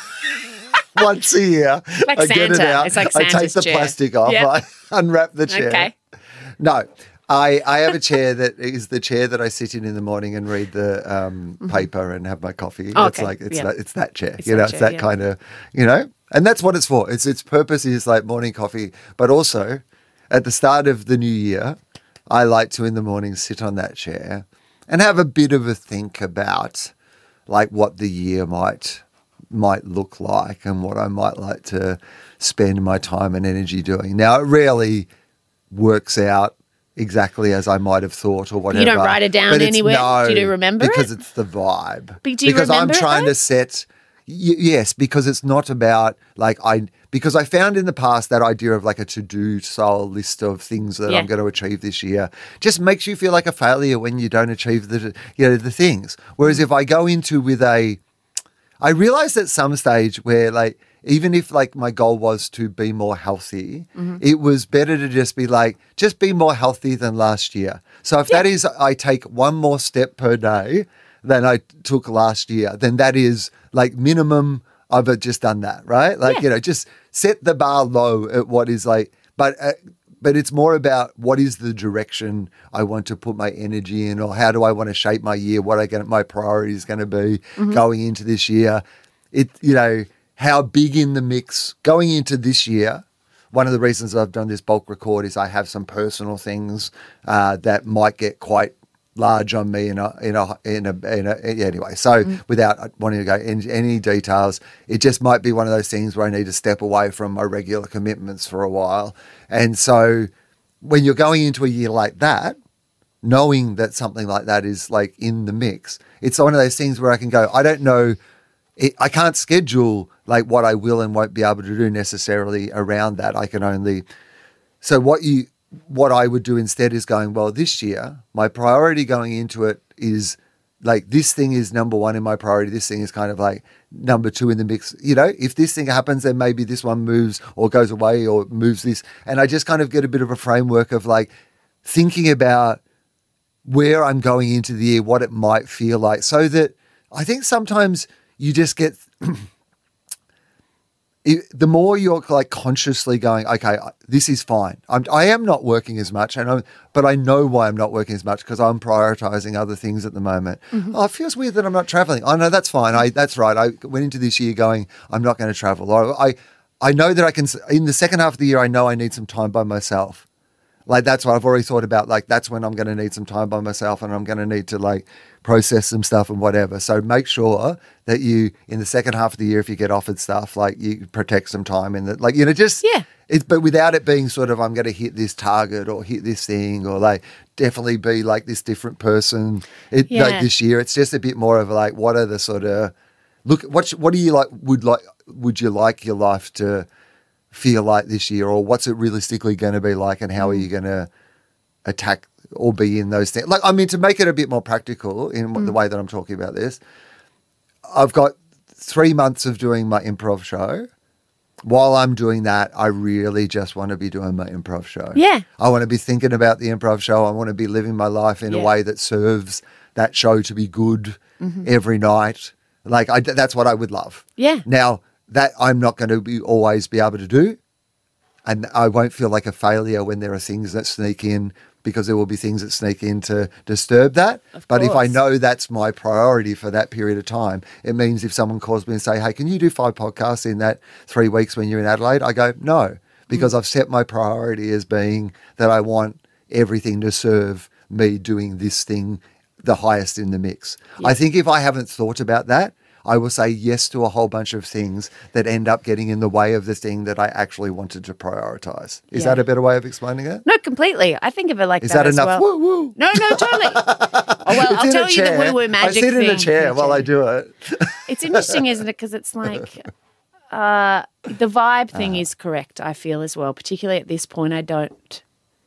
Once a year, Like I get it Santa. out. It's like I take Santa's the chair. plastic off. Yep. I unwrap the chair. Okay. No, I, I have a chair that is the chair that I sit in in the morning and read the um, paper and have my coffee. Oh, It's okay. like it's Yeah. that it's that chair. It's you that know, it's chair, that yeah. kind of you know, and that's what it's for. It's its purpose is like morning coffee, but also at the start of the new year, I like to in the morning sit on that chair and have a bit of a think about like what the year might might look like and what I might like to spend my time and energy doing. Now, it rarely works out exactly as I might have thought or whatever. don't write it down but it's- anywhere? No, Do you remember because it? it's the vibe. But do you because remember I'm it, trying though? to set. Y- yes, because it's not about like I because I found in the past that idea of like a to-do style list of things that Yeah. I'm going to achieve this year just makes you feel like a failure when you don't achieve the you know the things. Whereas if I go into with a I realized at some stage where like even if like my goal was to be more healthy, Mm-hmm. it was better to just be like, just be more healthy than last year. So if that is I take one more step per day than I took last year, then that is like minimum I've just done that, right? Like, Yeah. you know, just set the bar low at what is like, but uh, but it's more about what is the direction I want to put my energy in, or how do I want to shape my year? What I going my priorities going to be Mm-hmm. going into this year? It you know how big in the mix going into this year. One of the reasons I've done this bulk record is I have some personal things uh, that might get quite large on me in a in a in a, in a anyway. So without wanting to go into any details, it just might be one of those things where I need to step away from my regular commitments for a while. And so when you're going into a year like that, knowing that something like that is like in the mix, it's one of those things where I can go, I don't know it, I can't schedule like what I will and won't be able to do necessarily around that. I can only so what you what I would do instead is going, well, this year my priority going into it is like this thing is number one in my priority. This thing is kind of like number two in the mix. You know, if this thing happens, then maybe this one moves or goes away or moves this. And I just kind of get a bit of a framework of like thinking about where I'm going into the year, what it might feel like, so that I think sometimes you just get it, the more you're like consciously going, okay, this is fine. I'm, I am not working as much, and I'm, but I know why I'm not working as much because I'm prioritizing other things at the moment. Mm-hmm. Oh, it feels weird that I'm not traveling. Oh no, that's fine. I that's right. I went into this year going, I'm not going to travel. Or I I know that I can in the second half of the year. I know I need some time by myself. Like that's what I've already thought about. Like that's when I'm going to need some time by myself, and I'm going to need to like process some stuff and whatever. So make sure that you, in the second half of the year, if you get offered stuff, like you protect some time in that, like, you know, just, yeah. It's, but without it being sort of, I'm going to hit this target or hit this thing or like definitely be like this different person it, yeah. like this year. It's just a bit more of like, what are the sort of, look, what, what do you like, would like, would you like your life to feel like this year, or what's it realistically going to be like, and how are you going to attack or be in those things? Like, I mean, to make it a bit more practical in mm. the way that I'm talking about this, I've got three months of doing my improv show. While I'm doing that, I really just want to be doing my improv show. Yeah. I want to be thinking about the improv show. I want to be living my life in yeah. a way that serves that show to be good mm-hmm. every night. Like, I, that's what I would love. Yeah. Now, that I'm not going to be always be able to do, and I won't feel like a failure when there are things that sneak in, because there will be things that sneak in to disturb that. Of but course. if I know that's my priority for that period of time, it means if someone calls me and say, hey, can you do five podcasts in that three weeks when you're in Adelaide? I go, no, because mm. I've set my priority as being that I want everything to serve me doing this thing the highest in the mix. Yeah. I think if I haven't thought about that, I will say yes to a whole bunch of things that end up getting in the way of the thing that I actually wanted to prioritize. Is yeah. that a better way of explaining it? No, completely. I think of it like Is that. Is that enough? Well. Woo woo. No, no, totally. Oh, well, I'll tell you the woo woo magic thing. I sit in a chair while I do it. It's interesting, isn't it? Because it's like uh, the vibe thing uh. is correct, I feel, as well. Particularly at this point, I don't.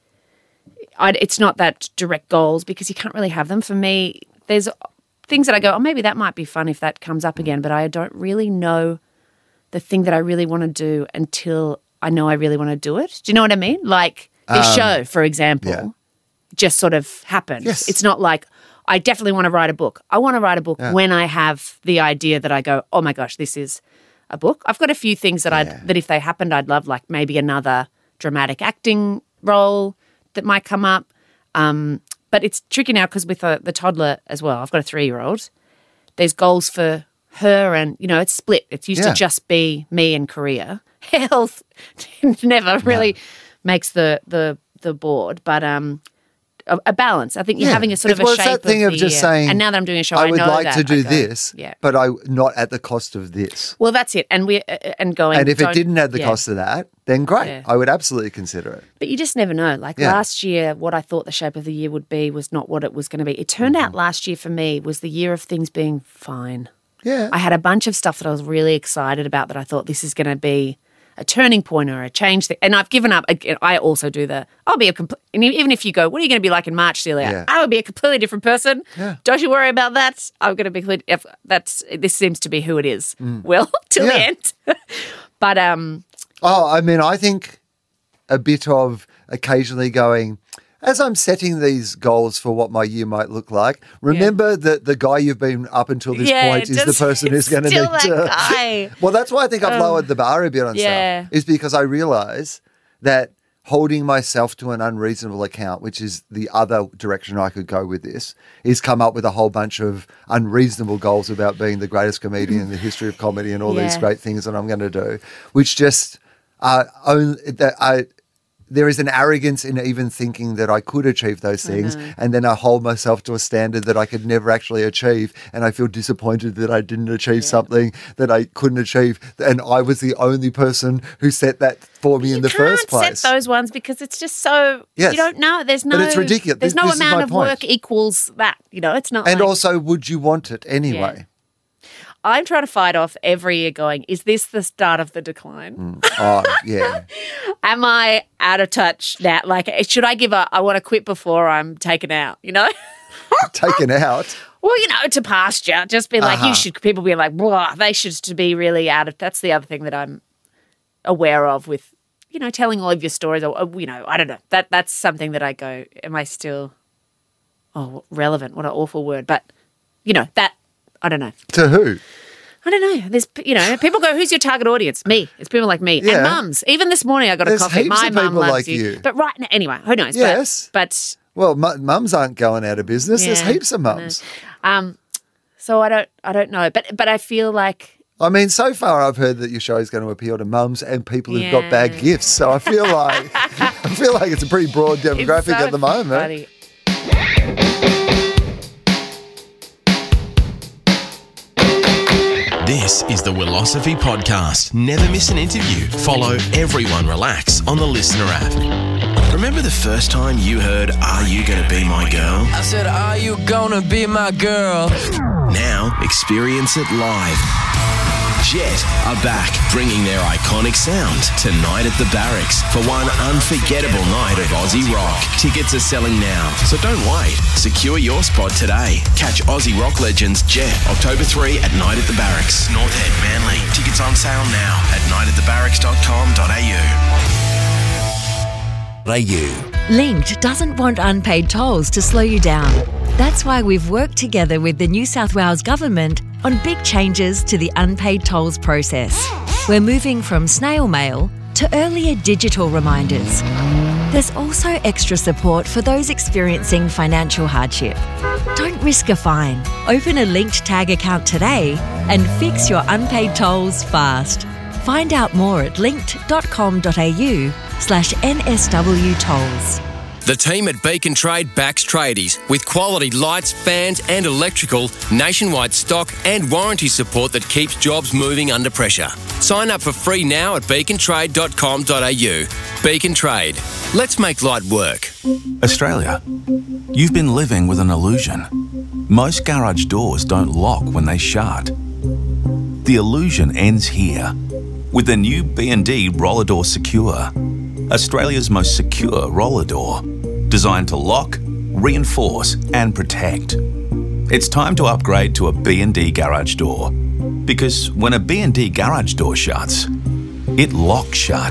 I, it's not that direct goals, because you can't really have them. For me, there's things that I go, oh, maybe that might be fun if that comes up again, but I don't really know the thing that I really want to do until I know I really want to do it. Do you know what I mean? Like this um, show, for example, yeah. just sort of happened. Yes. It's not like I definitely want to write a book. I want to write a book yeah. when I have the idea that I go, oh my gosh, this is a book. I've got a few things that yeah. I'd that if they happened, I'd love, like maybe another dramatic acting role that might come up. Um, But it's tricky now because with uh, the toddler as well, I've got a three-year-old, there's goals for her and, you know, it's split. It used yeah. to just be me and career. Health never really no. makes the, the the board, but um, a, a balance. I think you're yeah. having a sort it's, of a well, shape that thing of, of the, just saying, and now that I'm doing a show, I, I would know like that. to do go, this, yeah. but I not at the cost of this. Well, that's it. And we uh, and going. And if it didn't add the yeah. cost of that, then great. Yeah. I would absolutely consider it. But you just never know. Like yeah. last year, what I thought the shape of the year would be was not what it was going to be. It turned mm-hmm. out last year for me was the year of things being fine. Yeah. I had a bunch of stuff that I was really excited about that I thought this is going to be a turning point or a change thing. And I've given up. I also do the, I'll be a complete, even if you go, what are you going to be like in March, Celia? Yeah. I would be a completely different person. Yeah. Don't you worry about that. I'm going to be, if that's, this seems to be who it is. Mm. Will, till yeah. the end. But, um. Oh, I mean, I think a bit of occasionally going, as I'm setting these goals for what my year might look like, remember yeah. that the guy you've been up until this yeah, point is the person who's going to need that to. Guy. Well, that's why I think I've um, lowered the bar a bit on yeah. stuff, is because I realise that holding myself to an unreasonable account, which is the other direction I could go with this, is come up with a whole bunch of unreasonable goals about being the greatest comedian in the history of comedy and all yeah. these great things that I'm going to do, which just uh, own that I. There is an arrogance in even thinking that I could achieve those things, and then I hold myself to a standard that I could never actually achieve, and I feel disappointed that I didn't achieve yeah. something that I couldn't achieve, and I was the only person who set that for me you in the first place. You can't set those ones because it's just so, yes. you don't know. There's no, but it's ridiculous. There's this, no this amount of point. work equals that, you know, it's not And like, also, would you want it anyway? Yeah. I'm trying to fight off every year going, is this the start of the decline? Mm. Oh, yeah. Am I out of touch now? Like, should I give up? I want to quit before I'm taken out, you know? Taken out? Well, you know, to pasture. Just be like, Uh-huh. you should, people be like, blah, they should to be really out of, that's the other thing that I'm aware of with, you know, telling all of your stories or, you know, I don't know. That That's something that I go, am I still, oh, relevant? What an awful word. But, you know, that, I don't know. To who? I don't know. There's, you know, people go, who's your target audience? Me. It's people like me. Yeah. And mums. Even this morning I got a There's coffee. heaps My of mum people loves like you. you. But right now, anyway, who knows? Yes. But, but Well, mu- mums aren't going out of business. There's Yeah, heaps of I know. mums. um, so I don't, I don't know. But, but I feel like, I mean, so far I've heard that your show is going to appeal to mums and people who've got bad Yeah. gifts. So I feel like I feel like it's a pretty broad demographic it's so at the moment. funny. This is the Willosophy Podcast. Never miss an interview. Follow Everyone Relax on the Listener app. Remember the first time you heard, Are You Gonna Be My Girl? I said, are you gonna be my girl? Now experience it live. Jet are back, bringing their iconic sound tonight at the Barracks for one unforgettable night of Aussie rock. Tickets are selling now, so don't wait. Secure your spot today. Catch Aussie rock legends Jet October third at Night at the Barracks, North Head, Manly. Tickets on sale now at night at the barracks dot com dot a u. Linked doesn't want unpaid tolls to slow you down. That's why we've worked together with the New South Wales Government on big changes to the unpaid tolls process. We're moving from snail mail to earlier digital reminders. There's also extra support for those experiencing financial hardship. Don't risk a fine. Open a Linked Tag account today and fix your unpaid tolls fast. Find out more at linked dot com dot a u slash N S W tolls. The team at Beacon Trade backs tradies with quality lights, fans and electrical, nationwide stock and warranty support that keeps jobs moving under pressure. Sign up for free now at beacon trade dot com dot a u. Beacon Trade. Let's make light work. Australia, you've been living with an illusion. Most garage doors don't lock when they shut. The illusion ends here with the new B and D Roller Door Secure, Australia's most secure roller door, designed to lock, reinforce and protect. It's time to upgrade to a B and D garage door, because when a B and D garage door shuts, it locks shut.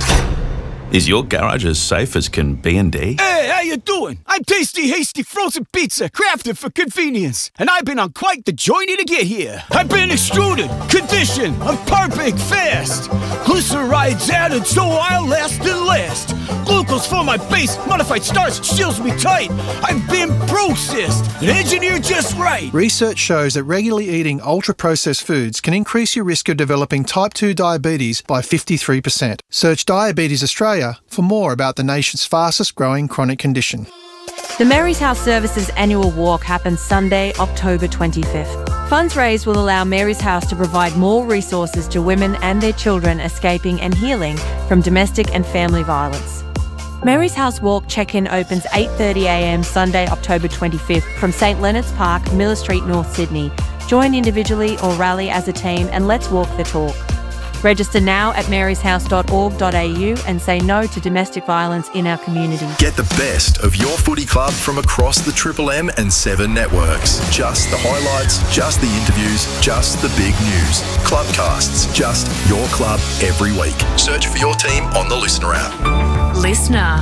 Is your garage as safe as can B and D? Hey, how you doing? I'm Tasty Hasty Frozen Pizza, crafted for convenience. And I've been on quite the journey to get here. I've been extruded, conditioned, I'm perfect fast. Glycerides added so I'll last and last. Glucose for my base, modified starch seals me tight. I've been processed and engineered just right. Research shows that regularly eating ultra-processed foods can increase your risk of developing type two diabetes by fifty-three percent. Search Diabetes Australia for more about the nation's fastest growing chronic condition. The Mary's House Services annual walk happens Sunday, October twenty-fifth. Funds raised will allow Mary's House to provide more resources to women and their children escaping and healing from domestic and family violence. Mary's House Walk check-in opens eight thirty a m Sunday, October twenty-fifth from St Leonard's Park, Miller Street, North Sydney. Join individually or rally as a team and let's walk the talk. Register now at marys house dot org dot a u and say no to domestic violence in our community. Get the best of your footy club from across the Triple M and Seven networks. Just the highlights, just the interviews, just the big news. Clubcasts, just your club every week. Search for your team on the Listener app. Listener.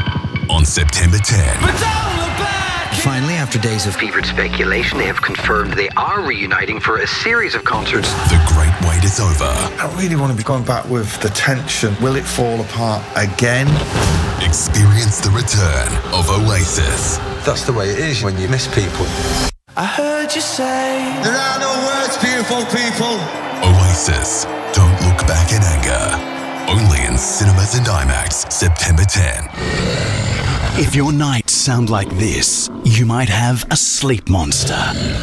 On September tenth. Finally, after days of fevered speculation, they have confirmed they are reuniting for a series of concerts. The great wait is over. I really want to be going back with the tension. Will it fall apart again? Experience the return of Oasis. That's the way it is when you miss people. I heard you say There are no words, beautiful people. Oasis. Don't look back in anger. Only in cinemas and IMAX, September tenth. If your nights sound like this, you might have a sleep monster.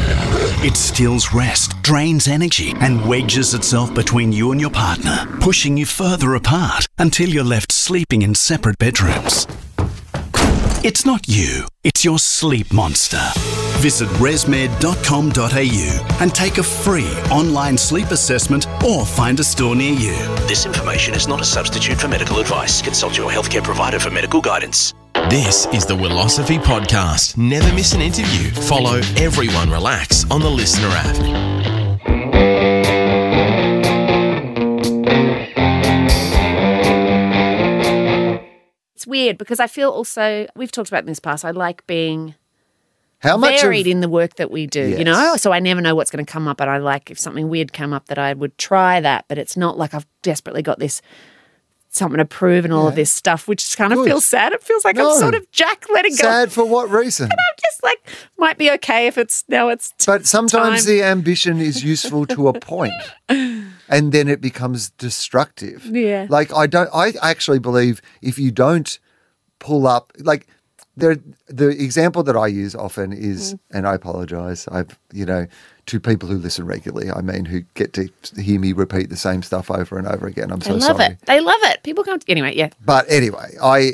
It steals rest, drains energy, and wedges itself between you and your partner, pushing you further apart until you're left sleeping in separate bedrooms. It's not you, it's your sleep monster. Visit resmed dot com dot a u and take a free online sleep assessment or find a store near you. This information is not a substitute for medical advice. Consult your healthcare provider for medical guidance. This is the Willosophy Podcast. Never miss an interview. Follow Everyone Relax on the Listener app. It's weird because I feel also, we've talked about in this past, I like being How much varied of, in the work that we do, Yes. you know? So I never know what's going to come up, and I like if something weird came up that I would try that, but it's not like I've desperately got this something to prove and all of this stuff, which kind of Good. feels sad. It feels like No. I'm sort of Jack letting go. sad for what reason? And I'm just like, might be okay if it's, now it's t- But sometimes time. the ambition is useful to a point, and then it becomes destructive. Yeah. Like I don't. I actually believe if you don't pull up, like there, the example that I use often is, Mm. and I apologise. I've you know to people who listen regularly. I mean, who get to hear me repeat the same stuff over and over again. I'm They so love sorry. it. They love it. People come, to, anyway, yeah. But anyway, I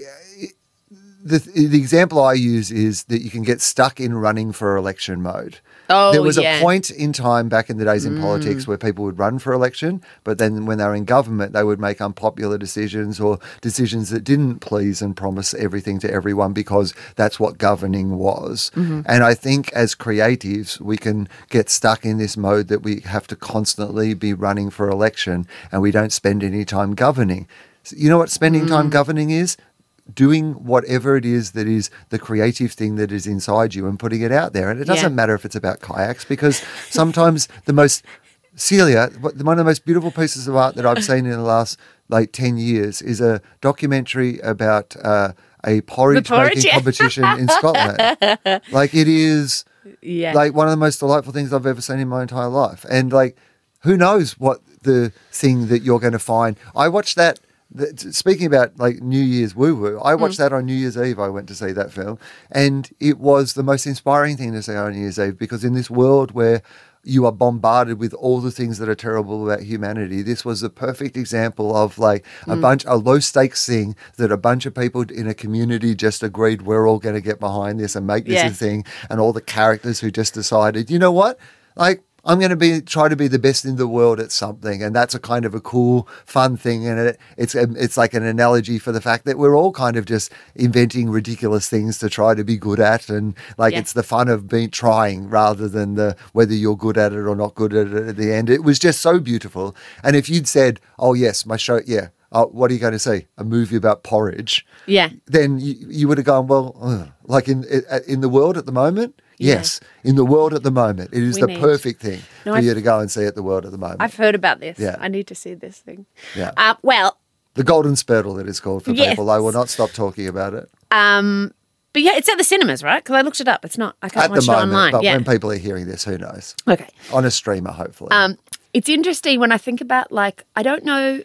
the the example I use is that you can get stuck in running for election mode. Oh, there was yeah. a point in time back in the days in Mm. politics where people would run for election, but then when they were in government, they would make unpopular decisions or decisions that didn't please and promise everything to everyone because that's what governing was. Mhm. And I think as creatives, we can get stuck in this mode that we have to constantly be running for election and we don't spend any time governing. So you know what spending time Mm. governing is? Doing whatever it is that is the creative thing that is inside you and putting it out there. And it doesn't Yeah. matter if it's about kayaks, because sometimes the most, Celia, what- one of the most beautiful pieces of art that I've seen in the last like ten years is a documentary about uh, a porridge, porridge, making yeah. competition in Scotland. Like it is Yeah. like one of the most delightful things I've ever seen in my entire life. And like, who knows what the thing that you're going to find. I watched that. The, speaking about like New Year's woo woo, I watched Mm. that on New Year's Eve. I went to see that film, and it was the most inspiring thing to see on New Year's Eve, because in this world where you are bombarded with all the things that are terrible about humanity, this was the perfect example of like a Mm. bunch, a low stakes thing that a bunch of people in a community just agreed we're all going to get behind this and make this Yeah. a thing, and all the characters who just decided, you know what, like. I'm going to be try to be the best in the world at something, and that's a kind of a cool, fun thing. And it, it's a, it's like an analogy for the fact that we're all kind of just inventing ridiculous things to try to be good at, and like Yeah. it's the fun of being trying rather than the whether you're good at it or not good at it at the end. It was just so beautiful. And if you'd said, "Oh yes, my show, yeah." Oh, what are you going to see? A movie about porridge? Yeah. Then you, you would have gone, well, ugh. Like in in the world at the moment, Yeah. yes, in the world at the moment, it is We the need- perfect thing No, for I've- you to go and see at the world at the moment. I've heard about this. Yeah. I need to see this thing. Yeah. Uh, well, The Golden Spurtle, that is called for Yes. people. I will not stop talking about it um, but yeah, it's at the cinemas, right? Because I looked it up. It's not. I can't at watch the it moment. online. But yeah. when people are hearing this, who knows? Okay. On a streamer, hopefully. Um, it's interesting when I think about, like, I don't know.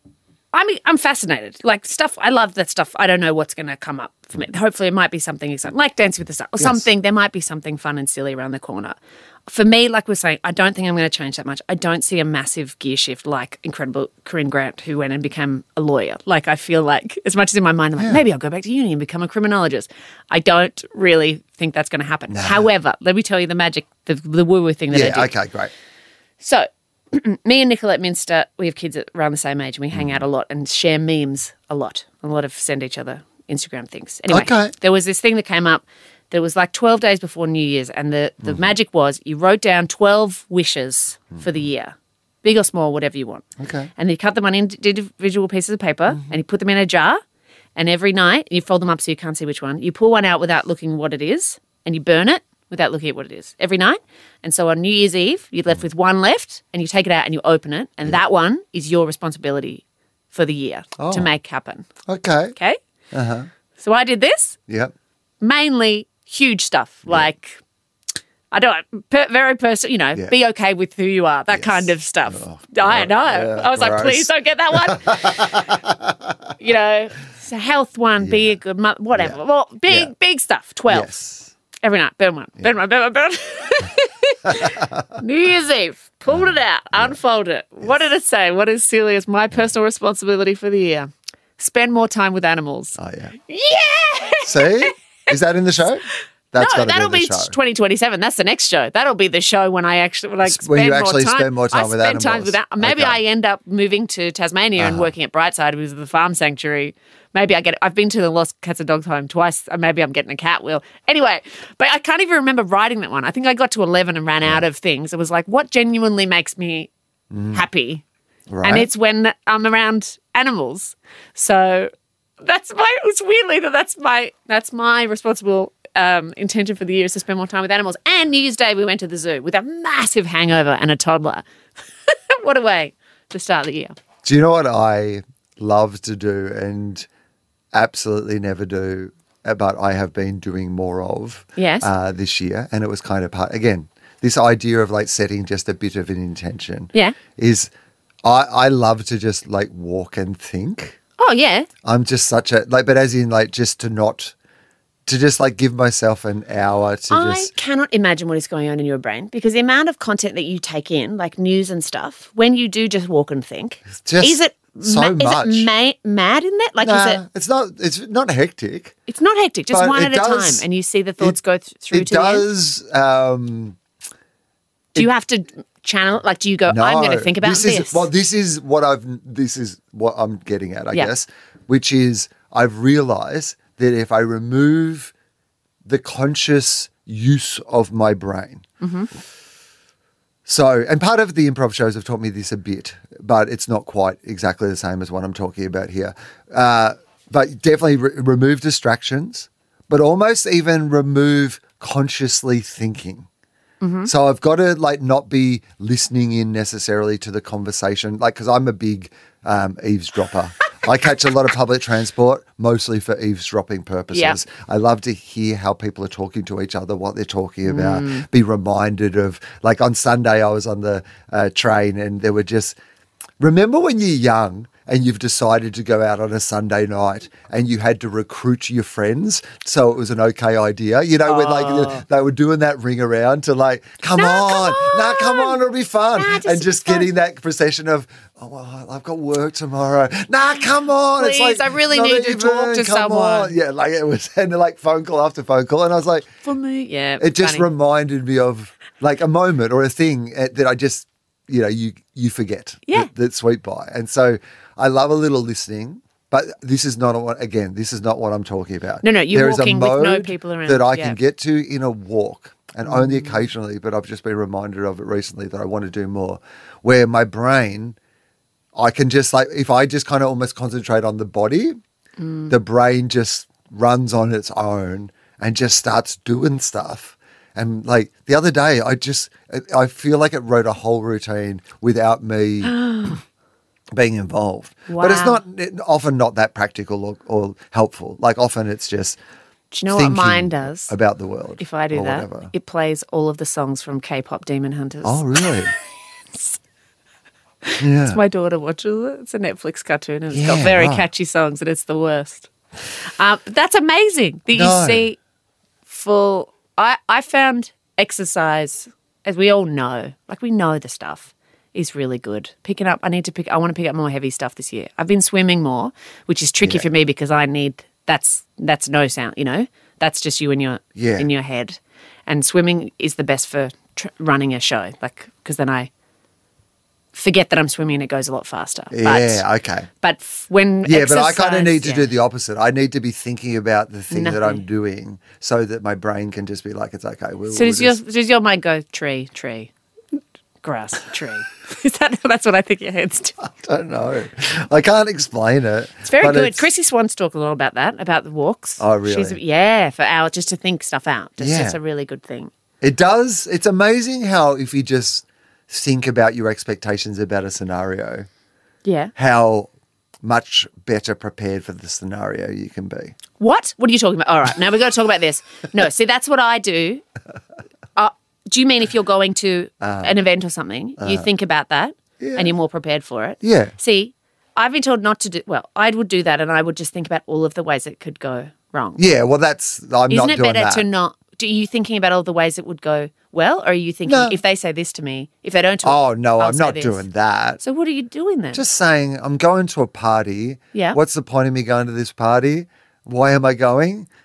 I mean, I'm fascinated. Like, stuff, I love that stuff. I don't know what's going to come up for me. Hopefully, it might be something exciting, like Dance with the Stars, or Yes. something. There might be something fun and silly around the corner. For me, like we're saying, I don't think I'm going to change that much. I don't see a massive gear shift like incredible Corinne Grant, who went and became a lawyer. Like, I feel like, as much as in my mind, I'm like, Yeah. maybe I'll go back to uni and become a criminologist. I don't really think that's going to happen. However, let me tell you the magic, the, the woo-woo thing that I yeah, did. okay, great. So, me and Nicolette Minster, we have kids at around the same age, and we hang out a lot and share memes a lot. A lot of send each other Instagram things. Anyway, Okay. there was this thing that came up that was like twelve days before New Year's, and the, the Mm-hmm. magic was you wrote down twelve wishes for the year, big or small, whatever you want. Okay. And you cut them on individual pieces of paper, Mm-hmm. and you put them in a jar, and every night you fold them up so you can't see which one. You pull one out without looking what it is, and you burn it without looking at what it is every night. And so on New Year's Eve, you're left with one left, and you take it out and you open it, and that one is your responsibility for the year Oh. to make happen. Okay. Okay? Uh-huh. So I did this, Yep. mainly huge stuff, like, I don't, per, very personal, you know, Yeah. be okay with who you are, that Yes. kind of stuff. Oh, I know. yeah, I was like, gross. please don't get that one. You know, it's a health one, be a good mother, whatever. Yeah. Well, big, Yeah. big stuff, twelve. Yes. Every night, burn one, burn one, burn one, burn one. New Year's Eve, pulled it out, unfold it. What did it say? What is Celia's my personal responsibility for the year? Spend more time with animals. Oh, yeah. Yeah! See? Is that in the show? That's no, got to that'll be be the show. twenty twenty-seven. That's the next show. That'll be the show when I actually like When spend you actually more time. spend more time I with spend time animals. with that. Maybe Okay. I end up moving to Tasmania and Uh-huh. working at Brightside, which is the farm sanctuary. Maybe I get. I've been to the Lost Cats and Dogs home twice. And maybe I'm getting a cat wheel. Anyway, but I can't even remember writing that one. I think I got to eleven and ran out of things. It was like, what genuinely makes me happy, Right. and it's when I'm around animals. So that's my. It's weirdly that that's my. That's my responsible. Um, intention for the year is to spend more time with animals. And New Year's Day, we went to the zoo with a massive hangover and a toddler. What a way to start the year. Do you know what I love to do and absolutely never do, but I have been doing more of Yes. uh, this year? And it was kind of part, again, this idea of like setting just a bit of an intention Yeah. is I, I love to just like walk and think. Oh, yeah. I'm just such a, like, but as in like just to not, to just like give myself an hour to I just. cannot imagine what is going on in your brain because the amount of content that you take in, like news and stuff, when you do just walk and think, Just is it so ma- much. Is it ma- mad in that? Like, Nah, is it? it's not, it's not hectic. It's not hectic. Just But one it at a does- time, and you see the thoughts it- go th- through It to the end. does. Um, Do you have to channel it? Like, do you go? No, I'm going to think about this. Is, well, this is what I've. This is what I'm getting at, I Yeah. guess, which is I've realised that if I remove the conscious use of my brain. Mm-hmm. So, and part of the improv shows have taught me this a bit, but it's not quite exactly the same as what I'm talking about here. Uh, but definitely re- remove distractions, but almost even remove consciously thinking. Mm-hmm. So I've got to like not be listening in necessarily to the conversation, like because I'm a big um, eavesdropper. I catch a lot of public transport, mostly for eavesdropping purposes. Yeah. I love to hear how people are talking to each other, what they're talking about, Mm. be reminded of, like on Sunday I was on the uh, train and there were just, remember when you're young and you've decided to go out on a Sunday night and you had to recruit your friends so it was an okay idea? You know, when like Oh. they were doing that ring around to like, come No, on, come nah, come on, it'll be fun. Nah, just and just fun. getting that procession of, oh, well, I've got work tomorrow. Nah, come on. it's Please, like, I really not need to even, talk to come someone. on. Yeah, like it was, and like phone call after phone call. And I was like, For me, yeah. it just funny. reminded me of like a moment or a thing eh, that I just, you know, you you forget Yeah. that, that sweep by. And so I love a little listening, but this is not what, again, this is not what I'm talking about. No, no, you're There is a walking with no mode people around, that I yeah. can get to in a walk, and only Mm. occasionally, but I've just been reminded of it recently that I want to do more, where my brain, I can just like, if I just kind of almost concentrate on the body, Mm. the brain just runs on its own and just starts doing stuff. And like the other day, I just, I feel like it wrote a whole routine without me being involved. But it's Wow. not, it, often not that practical or, or helpful. Like often it's just Do you know what thinking mine does? about the world. If I do or that, whatever. it plays all of the songs from K-pop Demon Hunters. Oh, really? Yeah. My daughter watches it. It's a Netflix cartoon and it's Yeah, got very right. catchy songs and it's the worst. Um, but that's amazing that No. you see full. I, I found exercise, as we all know, like we know the stuff, is really good. Picking up, I need to pick, I want to pick up more heavy stuff this year. I've been swimming more, which is tricky Yeah. for me because I need, that's, that's no sound, you know? That's just you in your, Yeah. in your head. And swimming is the best for tr- running a show, like, because then I forget that I'm swimming and it goes a lot faster. Yeah, but, okay. But f- when Yeah, but I kind of exercise- need to yeah. do the opposite. I need to be thinking about the thing that I'm Nothing. doing so that my brain can just be like, it's okay. We'll, So we'll does your just- does your mind go tree, tree, grass, tree? Is that that's what I think your head's doing? I don't know. I can't explain it. It's very but good. it's- Chrissy Swan's talked a lot about that, about the walks. Oh, really? She's, yeah, for hours just to think stuff out. Just, Yeah. It's a really good thing. It does. It's amazing how if you just think about your expectations about a scenario, Yeah. how much better prepared for the scenario you can be. What? What are you talking about? All right, now we've got to talk about this. No, see, that's what I do. Uh, do you mean if you're going to Uh, an event or something, you uh, think about that yeah. and you're more prepared for it? Yeah. See, I've been told not to do, well, I would do that and I would just think about all of the ways it could go wrong. Yeah, well, that's, I'm Isn't not it doing better that. to not, do you thinking about all the ways it would go well? Or are you thinking, No. if they say this to me, if they don't talk, Oh, no, I'll I'm say not this. doing that. So what are you doing then? Just saying, I'm going to a party. Yeah. What's the point of me going to this party? Why am I going?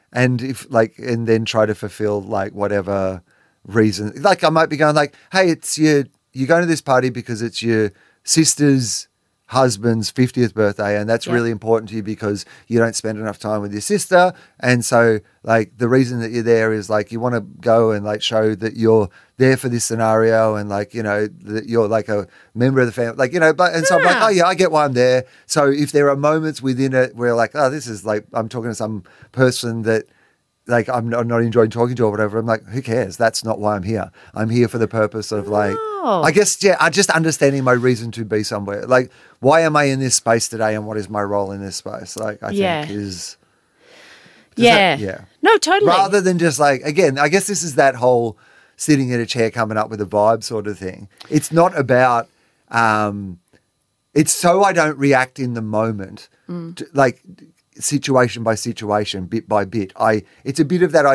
and if like, and then try to fulfill like whatever reason. Like I might be going like, hey, it's your, you're going to this party because it's your sister's husband's fiftieth birthday, and that's Yeah. really important to you because you don't spend enough time with your sister. And so like the reason that you're there is like you want to go and like show that you're there for this scenario, and like, you know, that you're like a member of the family, like, you know, but and so I'm like, Yeah. oh yeah, I get why I'm there. So if there are moments within it where like, oh, this is like I'm talking to some person that like I'm not, I'm not enjoying talking to or whatever, I'm like, who cares? That's not why I'm here. I'm here for the purpose of like, Oh. I guess, yeah, I just understanding my reason to be somewhere. Like, why am I in this space today, and what is my role in this space? Like, I Yeah. think is, does Yeah. that- yeah. No, totally. Rather than just like, again, I guess this is that whole sitting in a chair coming up with a vibe sort of thing. It's not about, um, it's so I don't react in the moment, Mm. to, like situation by situation, bit by bit. I, it's a bit of that